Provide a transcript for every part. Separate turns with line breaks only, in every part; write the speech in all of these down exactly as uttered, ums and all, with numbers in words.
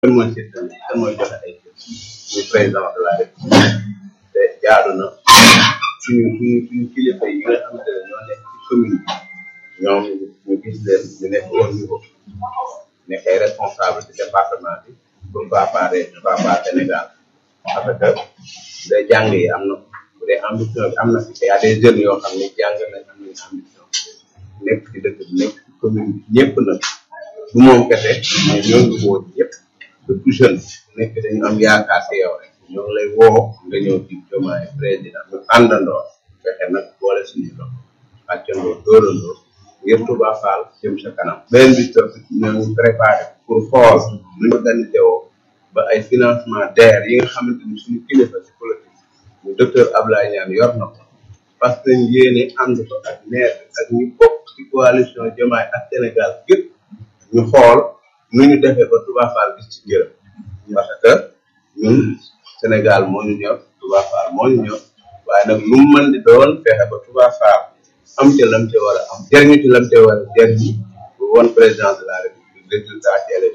kan mooy système bi kan mooy joxe ay muy président de la République te jaadu na suñu suñu suñu kilifa yi nga xamante ne ñoo nekk ci commune bi ñoom ñu gis leen ñu nekk au niveau nekk ay responsable ci département bi pourquoi pas pourquoi pas Sénégal parce que day jàng yi am na bu dee ambition bi am na fi te y a des jeunes yoo xam ne jàng nañ am nañ ambition nekk ci dëkk bi nekk ci commune bi ñëpp nag du moom kese mais ñoo ngi woo ñëpp depuis jeune nekk dañu am yaakaar ci yow rek ñoo ngi lay woo nga ñëw ci Diomaye président ñu àndandoo fexe nag boole suñu loxo àccandoo dóorandoo ngir Touba Fall jëm sa kanam beneen bi topp ñoo ngi préparé pour xool nu ñu organisé woo ba ay financement DER yi nga xamante ni suñu kilifa ci politique mu docteur Abdoulaye Niane yor na ko parce que yéene ànd ko ak maire ak ñu bokk ci coalition Diomaye ak Sénégal gépp ñu xool nu ñu defee ba Touba Fall gis ci njëriñ parce que ñun Sénégal moo ñu ñor Touba Fall moo ñu ñor waaye nag lu mu mën di doon fexe ba Touba Fall am ca lam ca war a am jëriñu ci lam ca war a jëriñ pour won président de la République résultat ci élection.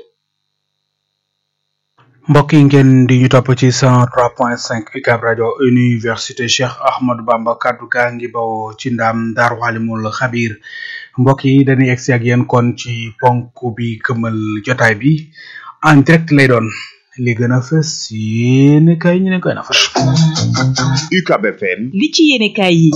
mbokk yi ngeen di ñu topp ci cent trois point cinq U C A B rajo université Cheikh Ahmadou Bamba kaddu gaa ngi bawoo ci ndam Daaru Alimul Xabir mbokk yi dañuy egsi ak yéen kon ci ponk bi këmal jotaay bi en direct lay doon li gën a fës yéene kay ñu ne koy na faral.
U C A B F M.
li ci yéene kay yi.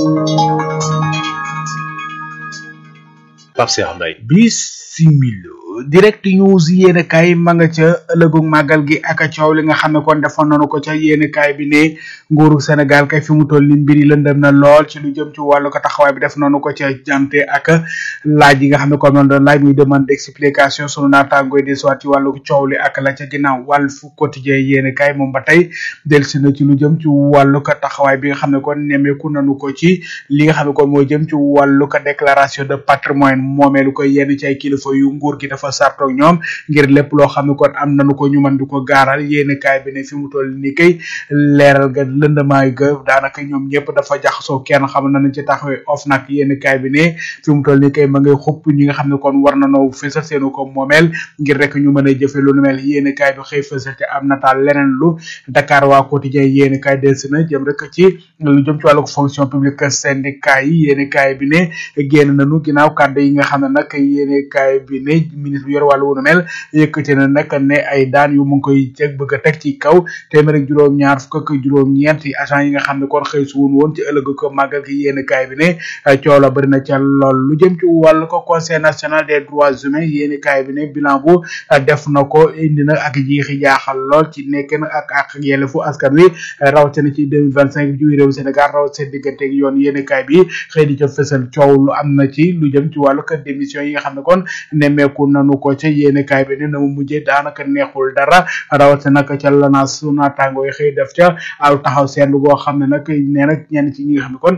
Pape Cheikh Mbaye.
Bismillah. Direct news yéene kay ma nga ca ëllëgu màggal gi ak coow li nga xam ne kon defoon nañu ko ca yéene kay bi ne nguuru Sénégal kay fi mu toll ni mbiri lëndëm na lool ci lu jëm ci wàllu ko taxawaay bi def nañu ko ca jante ak laaj yi nga xam ne kon noonu doon laaj muy demande d'explication sunu naataangoy di soit ci wàllu coow li ak la ca ginnaaw Walf Quotidien yéene kay moom ba tey delsi na ci lu jëm ci wàllu ko taxawaay bi nga xam ne kon nemeeku nañu ko ci li nga xam ne kon moo jëm ci wàllu ko déclaration de patrimoine moomeelu ko yenn ci ay kilifa yu nguur gi dafa sartoog ñoom ngir lépp loo xam ne kon am nañu ko ñu mën di ko gaaral yéene kaay bi ne fi mu toll ni kay leeral ga lëndamaay ga daanaka ñoom ñëpp dafa jaxasoo kenn xam nañu ci taxawee of nag yéene kaay bi ne fi mu toll ni kay ma ngay xupp ñi nga xam ne kon war nañoo fësal seenu ko moomeel ngir rek ñu mën a jëfe lu nu mel yéene kaay bi xëy fësal te am nataal leneen lu Dakar waa quotidien yéene kaay delsi na jëm rek ci lu jëm ci wàllu fonction publique syndicat yi yéene kaay bi ne génn nañu ginnaaw kàddu yi nga xam ne nag yéene kaay bi ne ministre bi yor wàllu wunu mel yëkkati na nag ne ay daan yu mu ngi koy teg bëgg a teg ci kaw téeméer ak juróom ñaar fukk ak juróom ñeent yi agent yi nga xam ne kon xëy su woon woon ci ëllëg ko màggal gi yéene kaay bi ne coow la bëri na ca lool lu jëm ci wàllu ko conseil national des droits humains yéene kaay bi ne bilan bu def na ko indi na ak jiixi jaaxal lool ci nekk na ak ak yelleefu askan wi rawatina ci deux mille vingt cinq ju réew Sénégal rawat seen diggante ak yoon yéene kaay bi xëy di ca fësal coow lu am na ci lu jëm ci wàllu ko démission yi nga xam ne kon nemmeeku nanu ko ca yéene kaay bi ne na mu mujjee daanaka neexul dara rawate nag ca lana su naataango yi xëy def ca aw taxaw seetlu goo xam ne nag nee nag ñenn ci ñi nga xam ne kon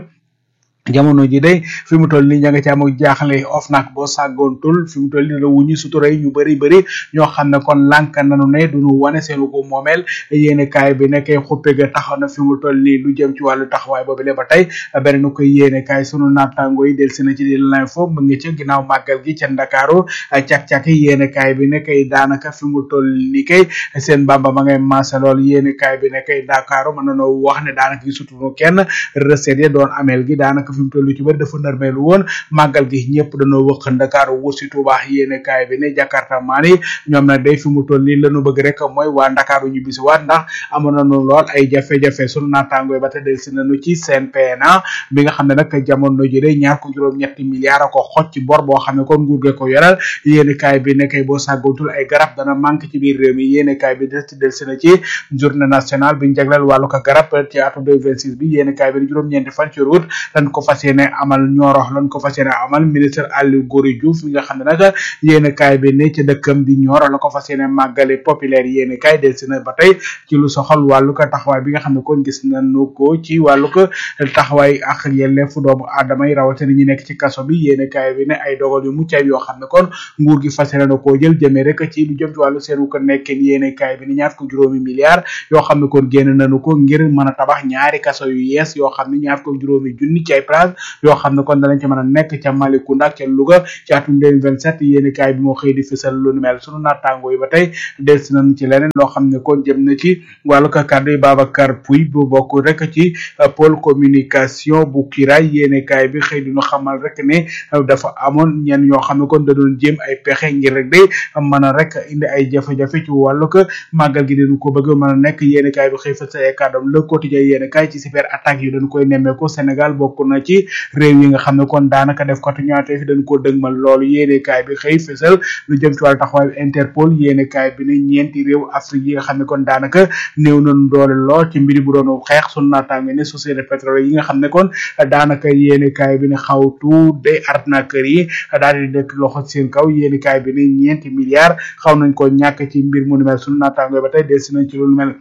jamono ji day fi mu toll nii ña nga ci am ak jaaxle of nag boo sàggoontul fi mu toll nii la wuñu sutura yi ñu bëri bëri ñoo xam ne kon lànk nanu ne duñu wane seenu ko moomeel yéene kaay bi nekkee xuppe ga taxaw na fi mu toll nii lu jëm ci wàllu taxawaay boobu le ba tey beneen koy yéene kaay sunu naataango yi del si na ci di l'info mu ngi ca ginnaaw màggal gi ca Ndakaaru cak-cak yéene kaay bi nekkay daanaka fi mu toll nii kay seen bamba ma ngay maasa lool yéene kaay bi nekkay Ndakaaru mën nanoo wax ne daanaka gi sutunu kenn recette ya doon ameel gi daanaka fi mu toll ci bëri dafa narmeelu woon màggal gi ñëpp dañoo wëq Ndakaaru wusi Tuuba yéene kaay bi ne Jakarta maan yi ñoom nag day fi mu toll nii lañu bëgg rek mooy waa Ndakaaru ñu bisi waat ndax amoon nañu lool ay jafe-jafe sunu naataangooy ba te del si nañu ci seen P N A bi nga xam ne nag jamono ji day ñaar ko juróom ñetti milliards ko xoj ci bor boo xam ne kon nguur ge ko yoral yéene kaay bi ne kay boo sàggatul ay garab dana manque ci biir réew mi yéene kaay bi des ci del si na ci journée nationale bi ñu jagleel wàllu ko garab ci atum deux mille vingt-six bi yéene kaay bi juróom-ñeenti fan ci route dañ ko fas yéene amal ñoorox lañ ko fas yéene amal ministre Aliou Gory Diouf mi nga xam ne nag yéene kaay bi ne ci dëkkam di ñooro la ko fas yéene màggale populaire yéene kaay del si na ba tey ci lu soxal wàllu ko taxawaay bi nga xam ne kon gis nañu ko ci wàllu ko taxawaay ak yelleefu doomu aadama yi rawatina ñi nekk ci kaso bi yéene kaay bi ne ay dogal yu mucc ayib yoo xam ne kon nguur gi fas yéene na koo jël jëmee rek ci lu jëm ci wàllu seenu ko nekkin yéene kaay bi ni ñaar ko juróomi milliards yoo xam ne kon génn nañu ko ngir mën a tabax ñaari kaso yu yees yoo xam ne ñaar ko juróomi junni ci ay place yoo xam ne kon danañ ci mën a nekk ca Malicounda ca Louga ci atum deux mille vingt-sept yéeni kaay bi moo xëy di fësal lu nu mel sunu naataango yi ba tey delsi nañu ci leneen loo xam ne kon jëm na ci wàllu ka kàddu yi Babacar Pouy bu bokk rek ci pôle communication bu Kiraay yéeni kaay bi xëy di ñu xamal rek ne dafa amoon ñenn ñoo xam ne kon da doon jéem ay pexe ngir rek day mën a rek indi ay jafe-jafe ci wàllu ko màggal gi dañu ko bëgg mën a nekk yéeni kaay bi xëy fësal ay kàddoom Le Quotidien yéeni kaay ci cyber attaque yi dañu koy nemmeeku Sénégal bokk na ci réew yi nga xam ne kon daanaka def katu ñaate fi dañu ko dëgmal loolu yéeni kaay bi xëy fësal lu jëm ci wàllu taxawaay Interpol yéeni kaay bi ne ñeenti réew Afrique yi nga xam ne kon daanaka néew nañu doole lool ci mbiri bu doon xeex sunu naataango ne société pétrole yi nga xam ne kon daanaka yéeni kaay bi ne xawtu de arnaqueur yi daal di nekk loxo seen kaw yéeni kaay bi ne ñeenti milliards xaw nañ ko ñàkk ci mbir mu nu mel sunu naataango ba tey delsi nañ ci lu mel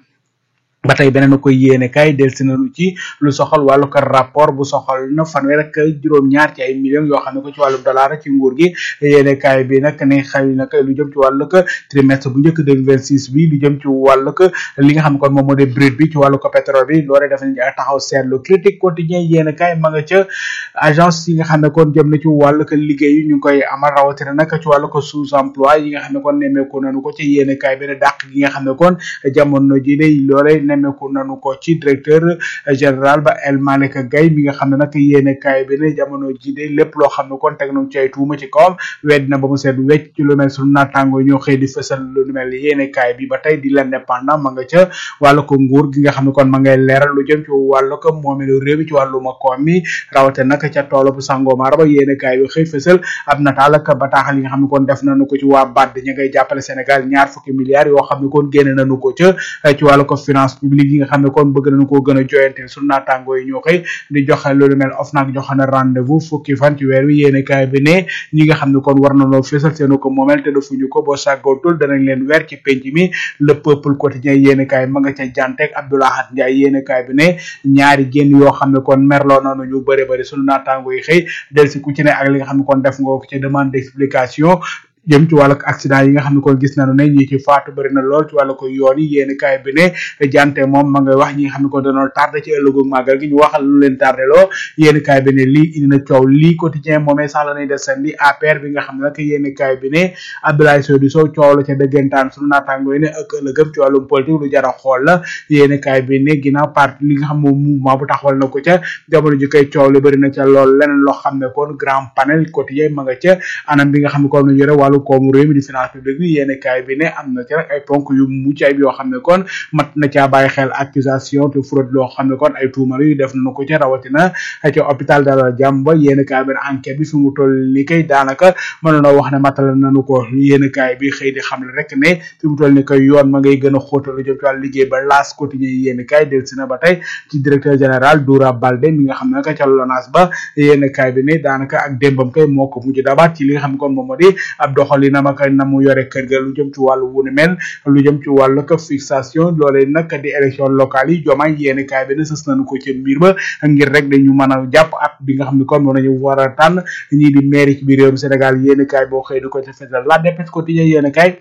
ba tey beneen koy yéene kay delsi nañu ci lu soxal wàllu ko rapport bu soxal na fanweer ak juróom-ñaar ci ay millions yoo xam ne ko ci wàllu dollar ci nguur gi yéene kay bi nag ne xëy na lu jëm ci wàllu ko trimestre bu njëkk deux mille vingt-six bi lu jëm ci wàllu ko li nga xam ne kon moom moo di brut bi ci wàllu ko pétrole bi loolee def nañ taxaw seetlu critique quotidien yéene kay ma nga ca agence yi nga xam ne kon jëm na ci wàllu ko liggéey yi ñu ngi koy amal rawatina nag ci wàllu ko sous emploi yi nga xam ne kon nemmeeku nañu ko ci yéene kay bi ne dàq gi nga xam ne kon jamono ji day loolee nemmeeku nañu ko ci directeur général ba El Malick Gaye mi nga xam ne nag yéene kaay bi ne jamono ji de lépp loo xam ne kon teg nañu ci ay tuuma ci kawam wedd na ba mu seet wecc ci lu mel sunu naataango ñoo xëy di fësal lu mel yéene kaay bi ba tey di l'Indépendant ma nga ca wàllu ko nguur gi nga xam ne kon ma ngay leeral lu jëm ci wàllu ko moomeelu réew mi ci wàllu ma koom mi rawate nag ca toolu bu Sangomar ba yéene kaay bi xëy fësal ab nataal ak bataaxal yi nga xam ne kon def nañu ko ci waa B A D ñi ngay jàppale Sénégal ñaar fukki milliards yoo xam ne kon génne nañu ko ca ci wàllu ko finance publique nga xam ne kon bëgg nañu koo gën a joyante sunu naataango yi ñoo xëy di joxe loolu mel OFNAC joxe na rendez-vous fukki fan ci weer wi yéene kaay bi ne ñi nga xam ne kon war nañoo fésal seenu ko moomel te defuñu ko boo sàggootul danañ leen weer ci penc mi le peuple quotidien yéene kaay ma nga ca janteeg Abdoulahat Ndiaye yéene kaay bi ne ñaari génn yoo xam ne kon merloo nañu ñu bëri bëri sunu naataango yi xëy del si ku ci ne ak li nga xam ne kon def nga ko ci demande d'explication jëm ci wàllu accident yi nga xam ne kon gis nañu ne ñi ci faatu bëri na lool ci wàllu ko yoon yi yéeni kaay bi ne jante moom ma ngay wax ñi nga xam ne kon dañoo tardé ci ëllëgu màggal gi ñu waxal lu leen tardé loo yéeni kaay bi ne lii indi na coow lii quotidien moomee sax la nay des sandi A P R bi nga xam ne nag yéeni kaay bi ne Abdoulaye Seydou Sow coow la ca dëggantaan suñu naataango yi ne ak ëllëgëm ci wàllum politique lu jar a xool la yéeni kaay bi ne ginnaaw parti li nga xam moom mouvement bu taxawal na ko ca jamono ji koy coow li bëri na ca lool leneen loo xam ne kon grand panel quotidien ma nga ca anam bi nga xam ne kon nu yore koomu réew mi di finance publique bi yéene kaay bi ne am na ci rek ay ponk yu mucc ayib yoo xam ne kon mat na caa bàyyi xel accusation te fraude loo xam ne kon ay tuumal yu def nañu ko ca rawatina ci hôpital Dalal Jàmm ba yéene kaay bi ne enquête bi fi mu toll ni kay daanaka mënoonoo wax ne matal nañu ko yéene kaay bi xëy di xam le rek ne fi mu toll ni koy yoon ma ngay gën a xóotal lu jëm ci wàllu liggéey ba laas quotidien yéene kaay del si na ba tey ci directeur général Doura Baldé mi nga xam ne nag ca LONASE ba yéene kaay bi ne daanaka ak démbam kay moo ko mujj dabaat ci li nga xam ne kon moom moo di ab doxali na ma na mu yore kër ga lu jëm ci wàllu wu ni mel lu jëm ci wàllu ko fixation loolee nag di élection locale yi jomaay yéeni kaay bi ne sës nañu ko ci mbir ba ngir rek dañu mën a jàpp at bi nga xam ne kon moom nañu war a tànn ñii di mairie ci biir réewum Sénégal yéeni kaay boo xëy di ko ci fesal la dépêche quotidien yéeni kaay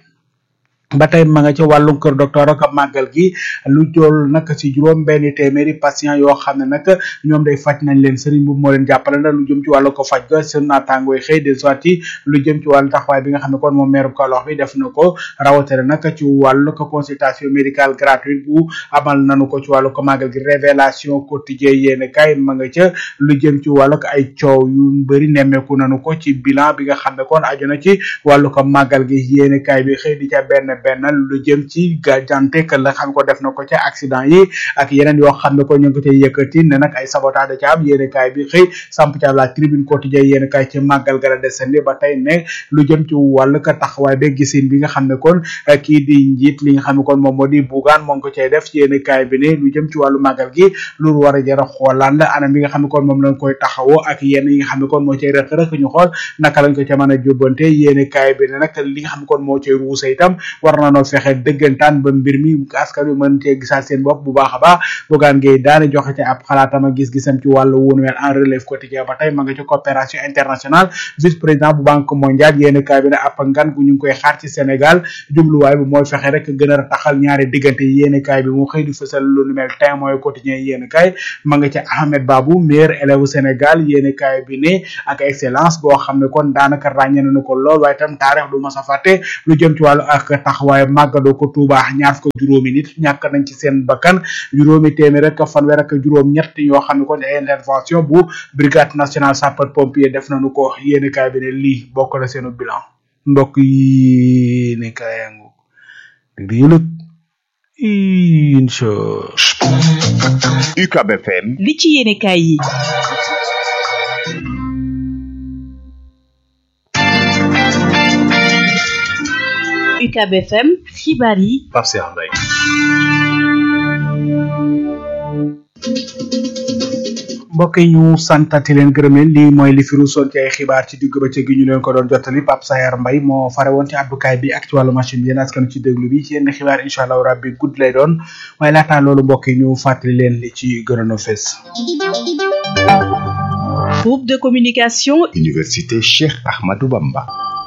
ba tey ma nga ca wàllum kër docteur ak màggal gi lu jool nag ci juróom benn téeméeri patient yoo xam ne nag ñoom day faj nañ leen sëriñ bu moo leen jàppale na lu jëm ci wàllu ko faj ga seen naataangooy xëy de soit yi lu jëm ci wàllu taxawaay bi nga xam ne kon moom meeru Kaolack bi def na ko rawatina nag ci wàllu ko consultation médicale gratuite bu amal nañu ko ci wàllu ko màggal gi révélation quotidien yéene kay ma nga ca lu jëm ci wàllu ko ay coow yu bëri nemmeeku nañu ko ci bilan bi nga xam ne kon aju na ci wàllu ko màggal gi yéene kay bi xëy di ca benn benn lu jëm ci gàjjante que la xam ko def na ko ca accident yi ak yeneen yoo xam ne ko ñu ngi ko cay yëkkati ne nag ay sabotage da ca am yéene kaay bi xëy samp ca la tribune quotidien yéene kaay ci màggal gara desandi ba tey ne lu jëm ci wàllu ka taxawaay be gisin bi nga xam ne kon kii di njiit li nga xam ne kon moom moo di bugaan moo ngi ko cay def yéene kaay bi ne lu jëm ci wàllu màggal gi lu war a jara xoolaan la anam bi nga xam ne kon moom lañ koy taxawoo ak yenn yi nga xam ne kon moo cay rëq-rëq ñu xool naka lañ ko ca mën a jubbante yéene kaay bi ne nag li nga xam ne kon moo cay ruusa itam war nañoo fexe dëggantaan ba mbir mi askan wi mën cee gisaat seen bopp bu baax a baax Bougane Gueye daane joxe ci ab xalaatam ak gis-gisam ci wàllu wuunu mel en relève quotidien ba tey ma nga ci coopération internationale vice président bu banque mondiale yéen kaay bi ne ab ngan gu ñu ngi koy xaar ci Sénégal jubluwaay bi mooy fexe rek gën a taxal ñaari diggante yéen kaay bi mu xëy di fësal lu nu mel tey mooy quotidien yéen kaay ma nga ci Ahmed Babou meilleur élève Sénégal yéen kaay bi ne ak excellence boo xam ne kon daanaka ràññee nañu ko lool waaye tam taarix du mas a fàtte lu jëm ci wàllu ak taxawaay màggadoo ko Touba ñaar fukk juróomi nit ñàkk nañ ci seen bakkan juróomi téeméer rek fanweer ak juróom ñett yoo xam ne kon intervention bu brigade nationale sapeur pompier def nañu ko yéen kaay bi ne lii bokk na seenu bilan mbokk yi ne kaayangu di yëlëg incha
U C A B F M
li ci yéene kaay yi U C A B F M xibaar yi
Pape Cheikh Mbaye
mbokk yi ñu santati leen gërëm leen lii mooy li fi ruusoon ci ay xibaar ci digg bëccëg gi ñu leen ko doon jottali Pape Sayar Mbaye moo fare woon ci abdukaay bi ak ci wàllu machine bi yéen askan ci déglu bi ci yenn xibaar incha allah rabbi gudd lay doon waaye laataa loolu mbokk yi ñu fàttali leen li ci gënoon a fees.
groupe de communication
Université Cheikh Ahmadou Bamba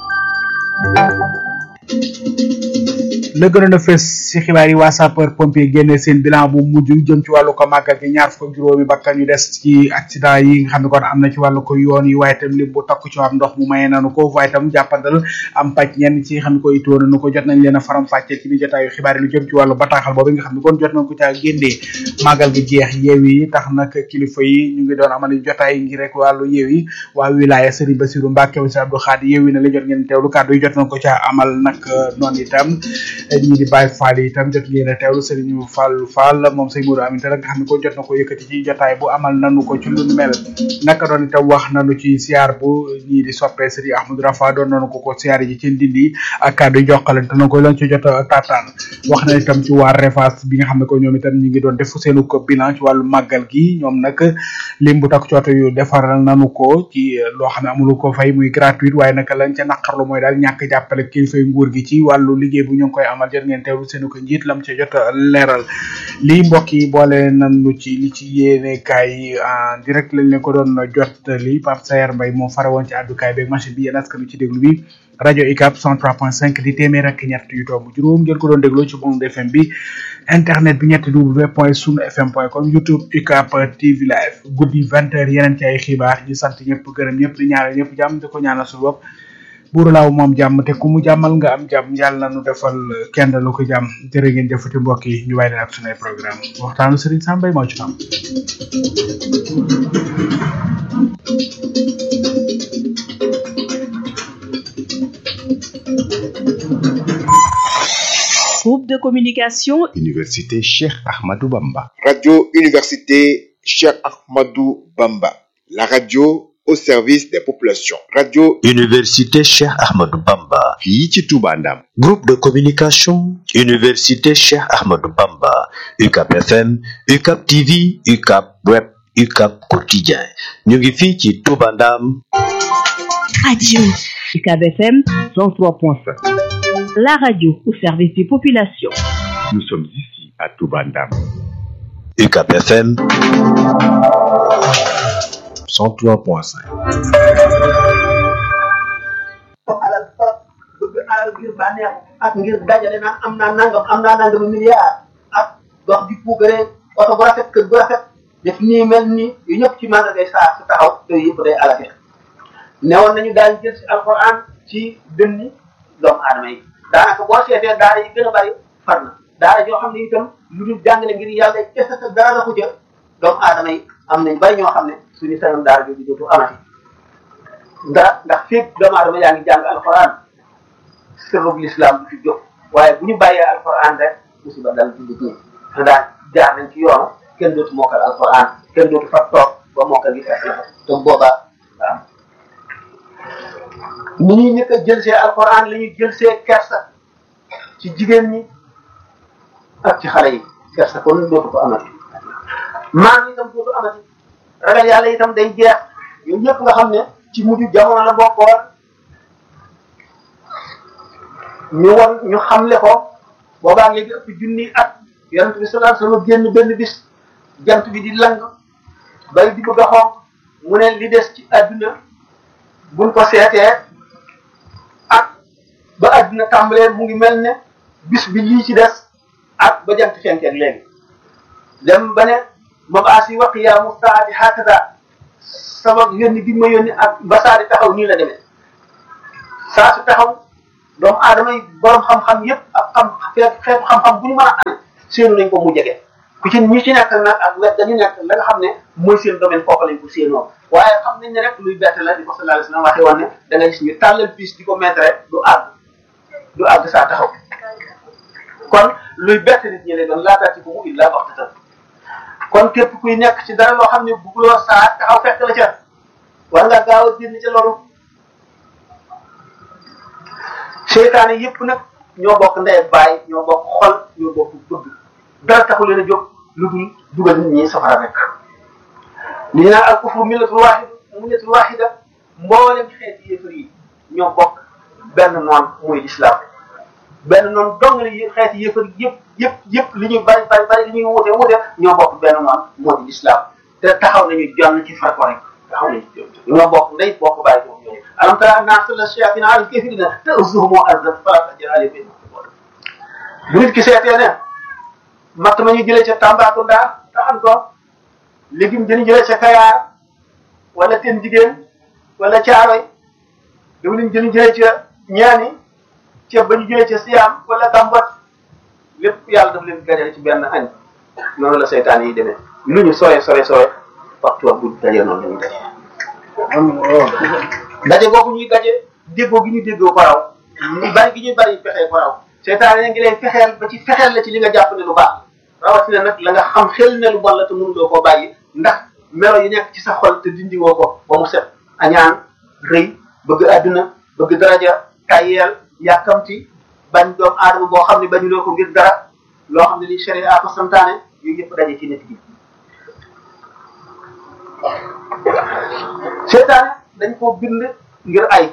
la gënoon a fees ci xibaar yi waa sapeur pompier génne seen bilan bu mujj jëm ci wàllu ko màggal gi ñaar fukk juróomi bakkan yu des ci accident yi nga xam ne kon am na ci wàllu ko yoon yi waaye itam lim bu takku ci am ndox mu maye nanu ko waaye itam jàppandal am pàcc ñenn ci xam ne ko itoo nanu ko jot nañ leen a faram fàccee ci biir jotaayu xibaar yi lu jëm ci wàllu bataaxal boobu nga xam ne kon jot nañ ko caa génnee màggal gi jeex yeew yi tax nag kilifa yi ñu ngi doon amal jotaay ngir rek wàllu yeew yi waa wilaya Serigne Bassirou Mbacké Serigne Abdou Khadre yeew yi na la jot ngeen teewlu kàddu yi jot nañ ko caa amal nag noonu itam ñi di Baye Fall yi itam jot ngeen a teewlu Serigne Fall Fall moom Serigne Modou Aminta nga xam ne ko jot na ko yëkkati ci jotaay bu amal nanu ko ci lu mel naka doon itam wax nanu ci siyaar bu ñii di soppee Serigne Ahmadou Rafa doon nanu ko ko siyaar ji ci Ndindi ak kàddu yi jokkalante na ko lañ ci jot a taataan wax na itam ci waa Refas bi nga xam ne ko ñoom itam ñi ngi doon def seenu ko bilan ci wàllu màggal gi ñoom nag lim bu takk cooto yu defaral nanu ko ci loo xam ne amulu ko fay muy gratuite waaye naka lañ ca naqarlu mooy daal ñàkk jàppale kilifa nguur gi ci wàllu liggéey bu ñu ngi koy amal jot ngeen teewlu seenu ko njiit lam ca jot a leeral lii mbokk yi boole nañu ci li ci yéene kaay yi en direct lañ leen ko doon jot li Pape Sayar Mbaye moo fare woon ci àddukaay beeg machine bi yéen askan ci déglu bi rajo U C A B cent trois point cinq di téeméer ak ñett yu tomb juróom ngeen ko doon dégloo ci Bond F M bi internet bi ñetti w point sunu fm point com YouTube U C A B T V live guddi vingt heures yeneen ci ay xibaar ñu sant ñëpp gërëm ñëpp di ñaanal ñëpp jàmm di ko ñaanal suñu bopp buuru laaw moom jàmm te ku mu jàmmal nga am jàmm yàlla na nu defal kenn lu ko jàmm jërë ngeen jëfati mbokk yi ñu bàyyi leen ak suñu programme waxtaanu Serigne Sam Mbaye moo ci am.
groupe de communication
Université Cheikh Ahmadou Bamba
Radio Université Cheikh Ahmadou Bamba, la radio au service des populations. Radio
Université Cheikh Ahmadou Bamba.
fii ci Touba Ndam.
Groupe de communication Université Cheikh Ahmadou Bamba. U C A B F M, U C A B T V, U C A B Web, U C A B Quotidien. ñu ngi fii ci Touba Ndam.
radio U C A B F M cent trois point cinq. La radio au service des populations.
Nous sommes ici à Touba Ndam.
U C A B F M cent trois point cinq.
alal bëgg alal ngir bànneex ak ngir dajale naan am naa nangam am naa nangam milliard ak dox di puugare oto bu rafet kër bu rafet def nii mel nii yu ñëpp ci mandargay saa su taxaw yooyu yëpp day alate newoon nañu daal jël si alquran ci dënni doomu aadama yi daanaka boo seetee daara yi gën a bari far na daara joo xam ne itam lu dul jàngale ngir yàlla kese sa dara la ko jël doomu aadama yi am nañ bari ñoo xam ne suñu sañoon daara jooju dootu amati ndax ndax féeg doomu aadama yaa ngi jàng alquran sirrub l'islam du fi jóg waaye bu ñu bàyyee alquran rek musiba dal jullit ñi te daal jaar nañ ci yoonu kenn dootu mokkal alquran kenn dootu fa toog ba mokkal gi fekk la te boobaa waaw ni ñuy ñëkk a jël see alquran la ñuy jël see kersa ci jigéen ñi ak ci xale yi kersa kon dootu ko amati maan itam dootu amati ragal yàlla itam day jeex yooyu ñëpp nga xam ne ci mujj jamono la bokkoon ñu won ñu xamle ko boobaa léegi ëpp junni at yonent bi sallallahu alayhi wasallam génn benn bis jant bi di lang bay di bëgg a xonq mu ne li des ci àdduna buñ ko seetee ak ba àdduna tàmbalee mu ngi mel ne bis bi lii ci des ak ba jant fenkeek léegi dem ba ne mabaasi wa qiyaamu saati hakada sama yónni gi ma yónni ak ba saa di taxaw nii la demee saa su taxaw doomu aadama yi borom xam-xam yépp ak xam xeetu xam-xam bu ñu mën a amee séenu nañ ko mu jege ku ci ñi ci nekk nag ak wet dañu nekk la nga xam ne mooy seen domaine foofu lañ ko séenoo waaye xam nañ ne rek luy bett la di ko sallallahu alayhi wasallam waxee woon ne da ngay gis ñu tàllal piis di ko mettre du àgg du àgg saa taxaw kon luy bett nit ñi lay doon laataati ko mu illa waxtatan kon képp kuy nekk ci dara loo xam ne bugguloo saa taxaw fekk la ca war nga gaaw a génn ca loolu seytaane yépp nag ñoo bokk ndey ak baay ñoo bokk xol ñoo bokk bëgg dara taxu leen a jóg lu dul dugal nit ñi safara rek li ñu naan al kufru millatul wahida millatul wahida mboolem xeeti yéefar yi ñoo bokk benn noon muy l'islam benn noon dong la xeeti yéefar yëpp yëpp yëpp li ñuy bari bari bari li ñuy wute wute ñoo bokk benn noon moo di l'islam te taxaw nañu jonn ci farko rek taxaw nañu ci ñoo bokk ndey bokk bàyyi bokk ñooñu alam tara anna arsala shayatina ala al-kafirina ta'uzuhum azza fala tajal alayhim bu nit ki seetee ne matt ma ñu jëlee ca Tambacounda taxan ko légume dañu jëlee ca Kayaar wala ten jigéen wala Caaroy dama leen dañu jëlee ca ñaani ceeb ba ñu jëlee ca Siam wala Gambot lépp yàlla daf leen dajale ci benn añ noonu la seytaan yi demee lu ñu sore sore sore waxtu wax bu dajee noonu la ñuy daje daje boobu ñuy daje déggoo gi ñu déggoo ko raw ñu bari gi ñuy bari fexee ko raw seytaan yi ngi lay fexeel ba ci fexeel la ci li nga jàpp ne lu baax rawatina nag la nga xam xel ne lu bon la te mënuloo koo bàyyi ndax melo yi nekk ci sa xol te dindiwoo ko ba mu set añaan rëy bëgg àdduna bëgg daraja tayeel yàkkamti bañ doomu aadama boo xam ne bañuloo ko ngir dara loo xam ne li sharia ko santaane yooyu yëpp daje ci nit gi seytaane dañ koo bind ngir ay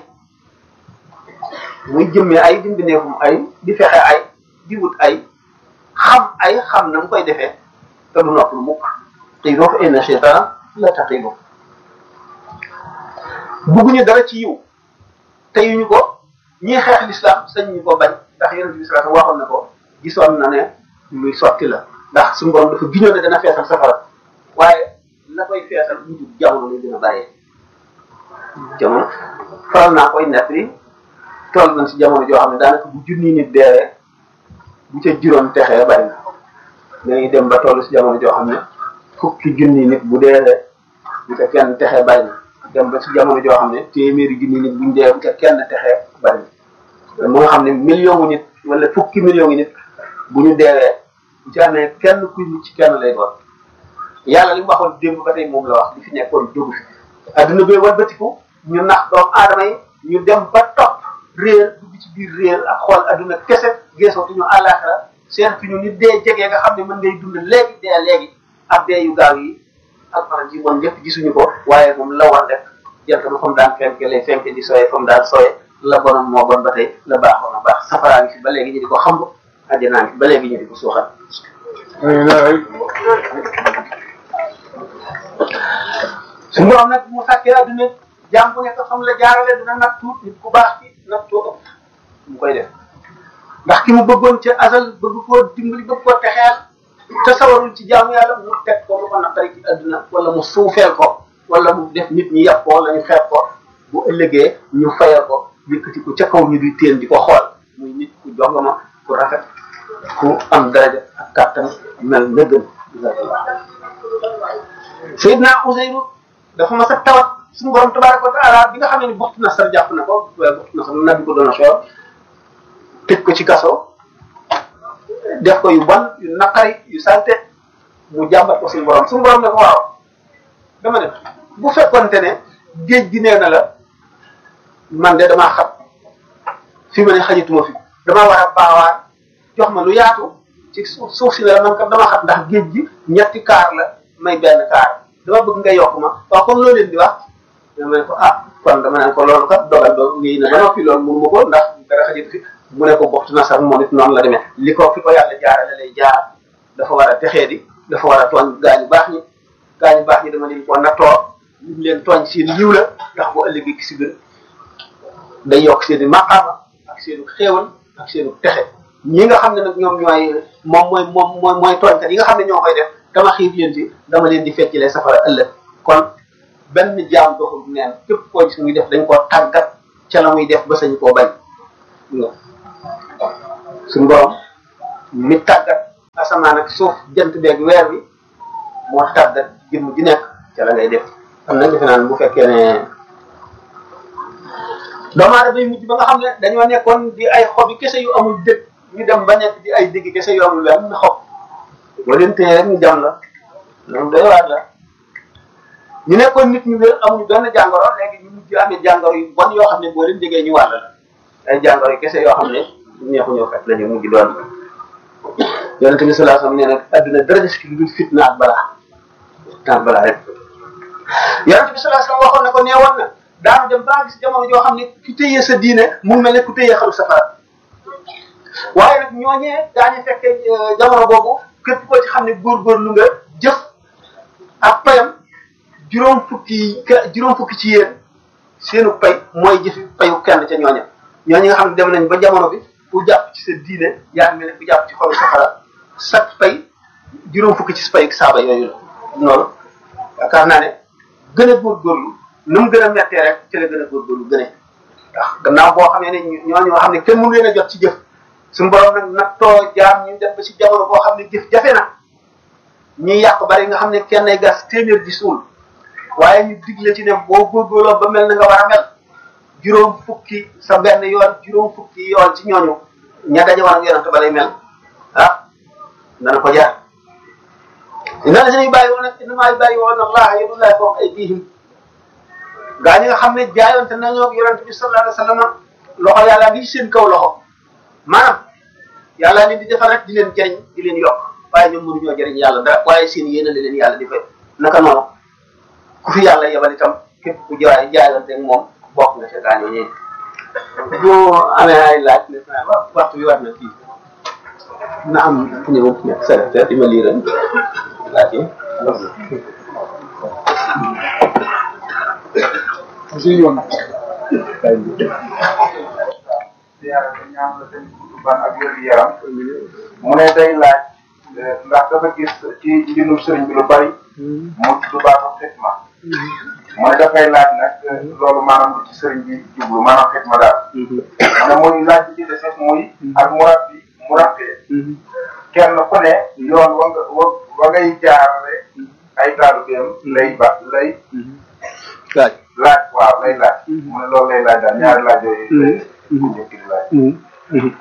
muy jëmmee ay di mbindeefum ay di fexe ay di wut ay xam ay xam na mu koy defee te du nopp lu mukk te doo ko inna seytaana la taqilu bugguñu dara ci yiw te yuñu ko ñii xeex l'islam sañ ñu ko bañ ndax yonent bi sallallahu alayhi wasallam waxoon na ko gisoon na ne luy sotti la ndax suñu borom dafa giñoo ne dana feesal safara waaye la koy feesal mujj jamono lay dina bàyyee jamono faral naa koy nekk li toll nañ si jamono joo xam ne daanaka bu junni nit deewee bu ca juróom texee bari na dañuy dem ba toll si jamono joo xam ne fukki junni nit bu deewee bu ca kenn texee bari na dem ba si jamono joo xam ne téeméeri junni nit buñ dee bu ca kenn texee bari na mu nga xam ne million gu nit wala fukki million gu nit bu ñu deewee bu ci amee kenn kuy nit ci kenn lay doon yàlla li mu waxoon démb ba tey moom la wax li fi nekkoon jógu fi adduna bee walbatiku ñu nax doomu aadama yi ñu dem ba topp réer dugg ci biir réer ak xool adduna kese geesootuñu àllaaxira seetuñu ni dee jege nga xam ne mën ngay dund léegi dee léegi ak dee yu gaaw yi ak faran ji bon lépp gisuñu ko waaye moom la war rek jant ba fa mu daan fenke lay fenke di sooye fa mu daan sooye la bonoon moo bon ba tey la baaxoon a baax safaraa ngi fi ba léegi ñu di ko xamb àjjanaa ngi fi ba léegi ñu di ko suuxal su borom nag mu sàkkee adduna jaam bu nekk xam la jaarale dina nag tuut nit ku baax ci nag tuut ëpp mu koy def ndax ki mu bëggoon ca asal bëgg koo dimbali bëgg koo texeel te sawarul ci jaamu yàlla mu teg ko lu ko naqari ci adduna wala mu suufeel ko wala mu def nit ñi yàpp ko wala ñu xeeb ko bu ëllëgee ñu fayal ko yëkkati ko ca kaw ñu di téen di ko xool muy nit ku jongama ku rafet ku am daraja ak kàttan mel na gën Seydina Useyru dafa mas a tawat suñu borom tabaraka wa taala bi nga xam ne Buxtu Nasar jàpp na ko waaye Buxtu Nasar nabi ko doon a xool tëj ko ci kaso def ko yu bon yu naqari yu salte mu jàmbat ko suñu borom suñu borom ne ko waaw dama ne bu fekkonte ne géej gi nee na la man de damaa xam fi ma ne xajatuma fi damaa war a baawaan jox ma lu yaatu ci suuf suuf si ne la man kat dama xam ndax géej gi ñetti kaar la may benn kaar dama bëgg nga yokk ma waaw kon loo leen di wax dama ne ko ah kon dama ne ko loolu kat dogal ba ngi na ba noppi loolu mënu ma ko ndax dara xajatu fi mu ne ko boxtu nasar moom it noonu la demee li ko fi ko yàlla jaarale lay jaar dafa war a texee di dafa war a tooñ gaañu baax ñi gaañu baax ñi dama leen ko nattoo ñu leen tooñ seen yiw la ndax bu ëllëgee ki si gën day yokk seen i maqaama ak seenu xéewal ak seenu texe ñi nga xam ne nag ñoom ñooy moom mooy moom mooy mooy tooñkat yi nga xam ne ñoo koy def dama xiif leen ci dama leen di feccilee safara ëllëg kon benn jaam doxul neen képp koo gis muy def dañ koo tàggat ca la muy def ba sañ koo bañ suñu borom mi tàggat asamaan ak suuf jant beeg weer bi moo tàggat jëmm ji nekk ca la ngay def am na defe naan bu fekkee ne doomu aadama yi mujj ba nga xam ne dañoo nekkoon di ay xob yi kese yu amul dëkk ñu dem ba nekk di ay digg kese yu amul wenn xob boo leen téye rek ñu jam la loolu doy waar la ñu nekkoon nit ñu wér amuñu benn jàngoro léegi ñu mujj amee jàngoro yu bon yoo xam ne boo leen jegee ñu wàll la ay jàngoro yu kese yoo xam ne neexu ñoo fekk la ñu mujj doon yonente bi sallallahu alayhi wasallam nee nag adduna dara des ci lu dul fitna ak balaa fitna ak balaa rek yonente bi sallallahu alayhi wasallam waxoon na ko nee woon na daanu dem ba gis jamono joo xam ne ku téyee sa diine mu mel ne ku téyee xalu safara waaye nag ñooñee daañu fekkee jamono boobu képp koo ci xam ne góorgóorlu nga jëf ak payam juróom fukki juróom fukki ci yéen seenu pay mooy jëfi payu kenn ca ñooña ñooñu nga xam ne dem nañ ba jamono bi ku jàpp ci sa diine yaa mel ne ku jàpp ci xolu safara sa pay juróom fukki ci sa payu saaba yooyu la noonu yaakaar naa ne gën a góorgóorlu nu mu gën a mettee rek ci la gën a góorgóorlu gën a ndax gannaaw boo xamee ne ñooñu nga xam ne kenn mënu leen a jot ci jëf suñu borom nag nattoo jaam ñu dem ba ci jamono boo xam ne jëf jafe na ñuy yàq bari nga xam ne kenn ay gas téeméer di suul waaye ñu digle ci ne boo góorgóorloo ba mel na nga war a mel juróom fukki sa benn yoon juróom fukki yoon ci ñooñu ña daje woon ak yonent ba lay mel ah dana ko jaar inna la seen bàyyi woon nag inna maa bàyyi woon allah yadullahi fawqa aydihim gaa ñi nga xam ne jaayonte nañoo ak yonent bi sallallahu alayhi wasallam loxo yàlla ngi seen kaw loxo maanaam yàlla leen di defal rek di leen jëriñ di leen yokk waaye ñoom mënuñoo jëriñ yàlla dara waaye seen yéene la leen yàlla di fay naka noonu ku fi yàlla yebal itam képp ku jaay jaayonte ak moom bokk nga ca gaañoo ñee bu amee ay laaj ne waxtu bi war na fii na am fu ñëw nekk secrétaire di ma lii ren laaj yi
monsieur Yone
yàlla da ñaan la seen gudd fan ak wér gu yaram mu ne day laaj ndax dafa gis ci mbindum sëriñ bi lu bari mu tudd baatu xitma mu ne dafay laaj nag loolu maanaam lu ci sëriñ bi jublu maanaam xitma daal mu ne muy laaj bi ci des muy ak murabbi murabbee kenn ku ne yoon wa nga wa ngay jaarale ay taalubeem lay ba lay
laaj
laaj waaw lay laaj mu ne loolu lay laaj daal ñaari laaj yooyu njëkk di laaj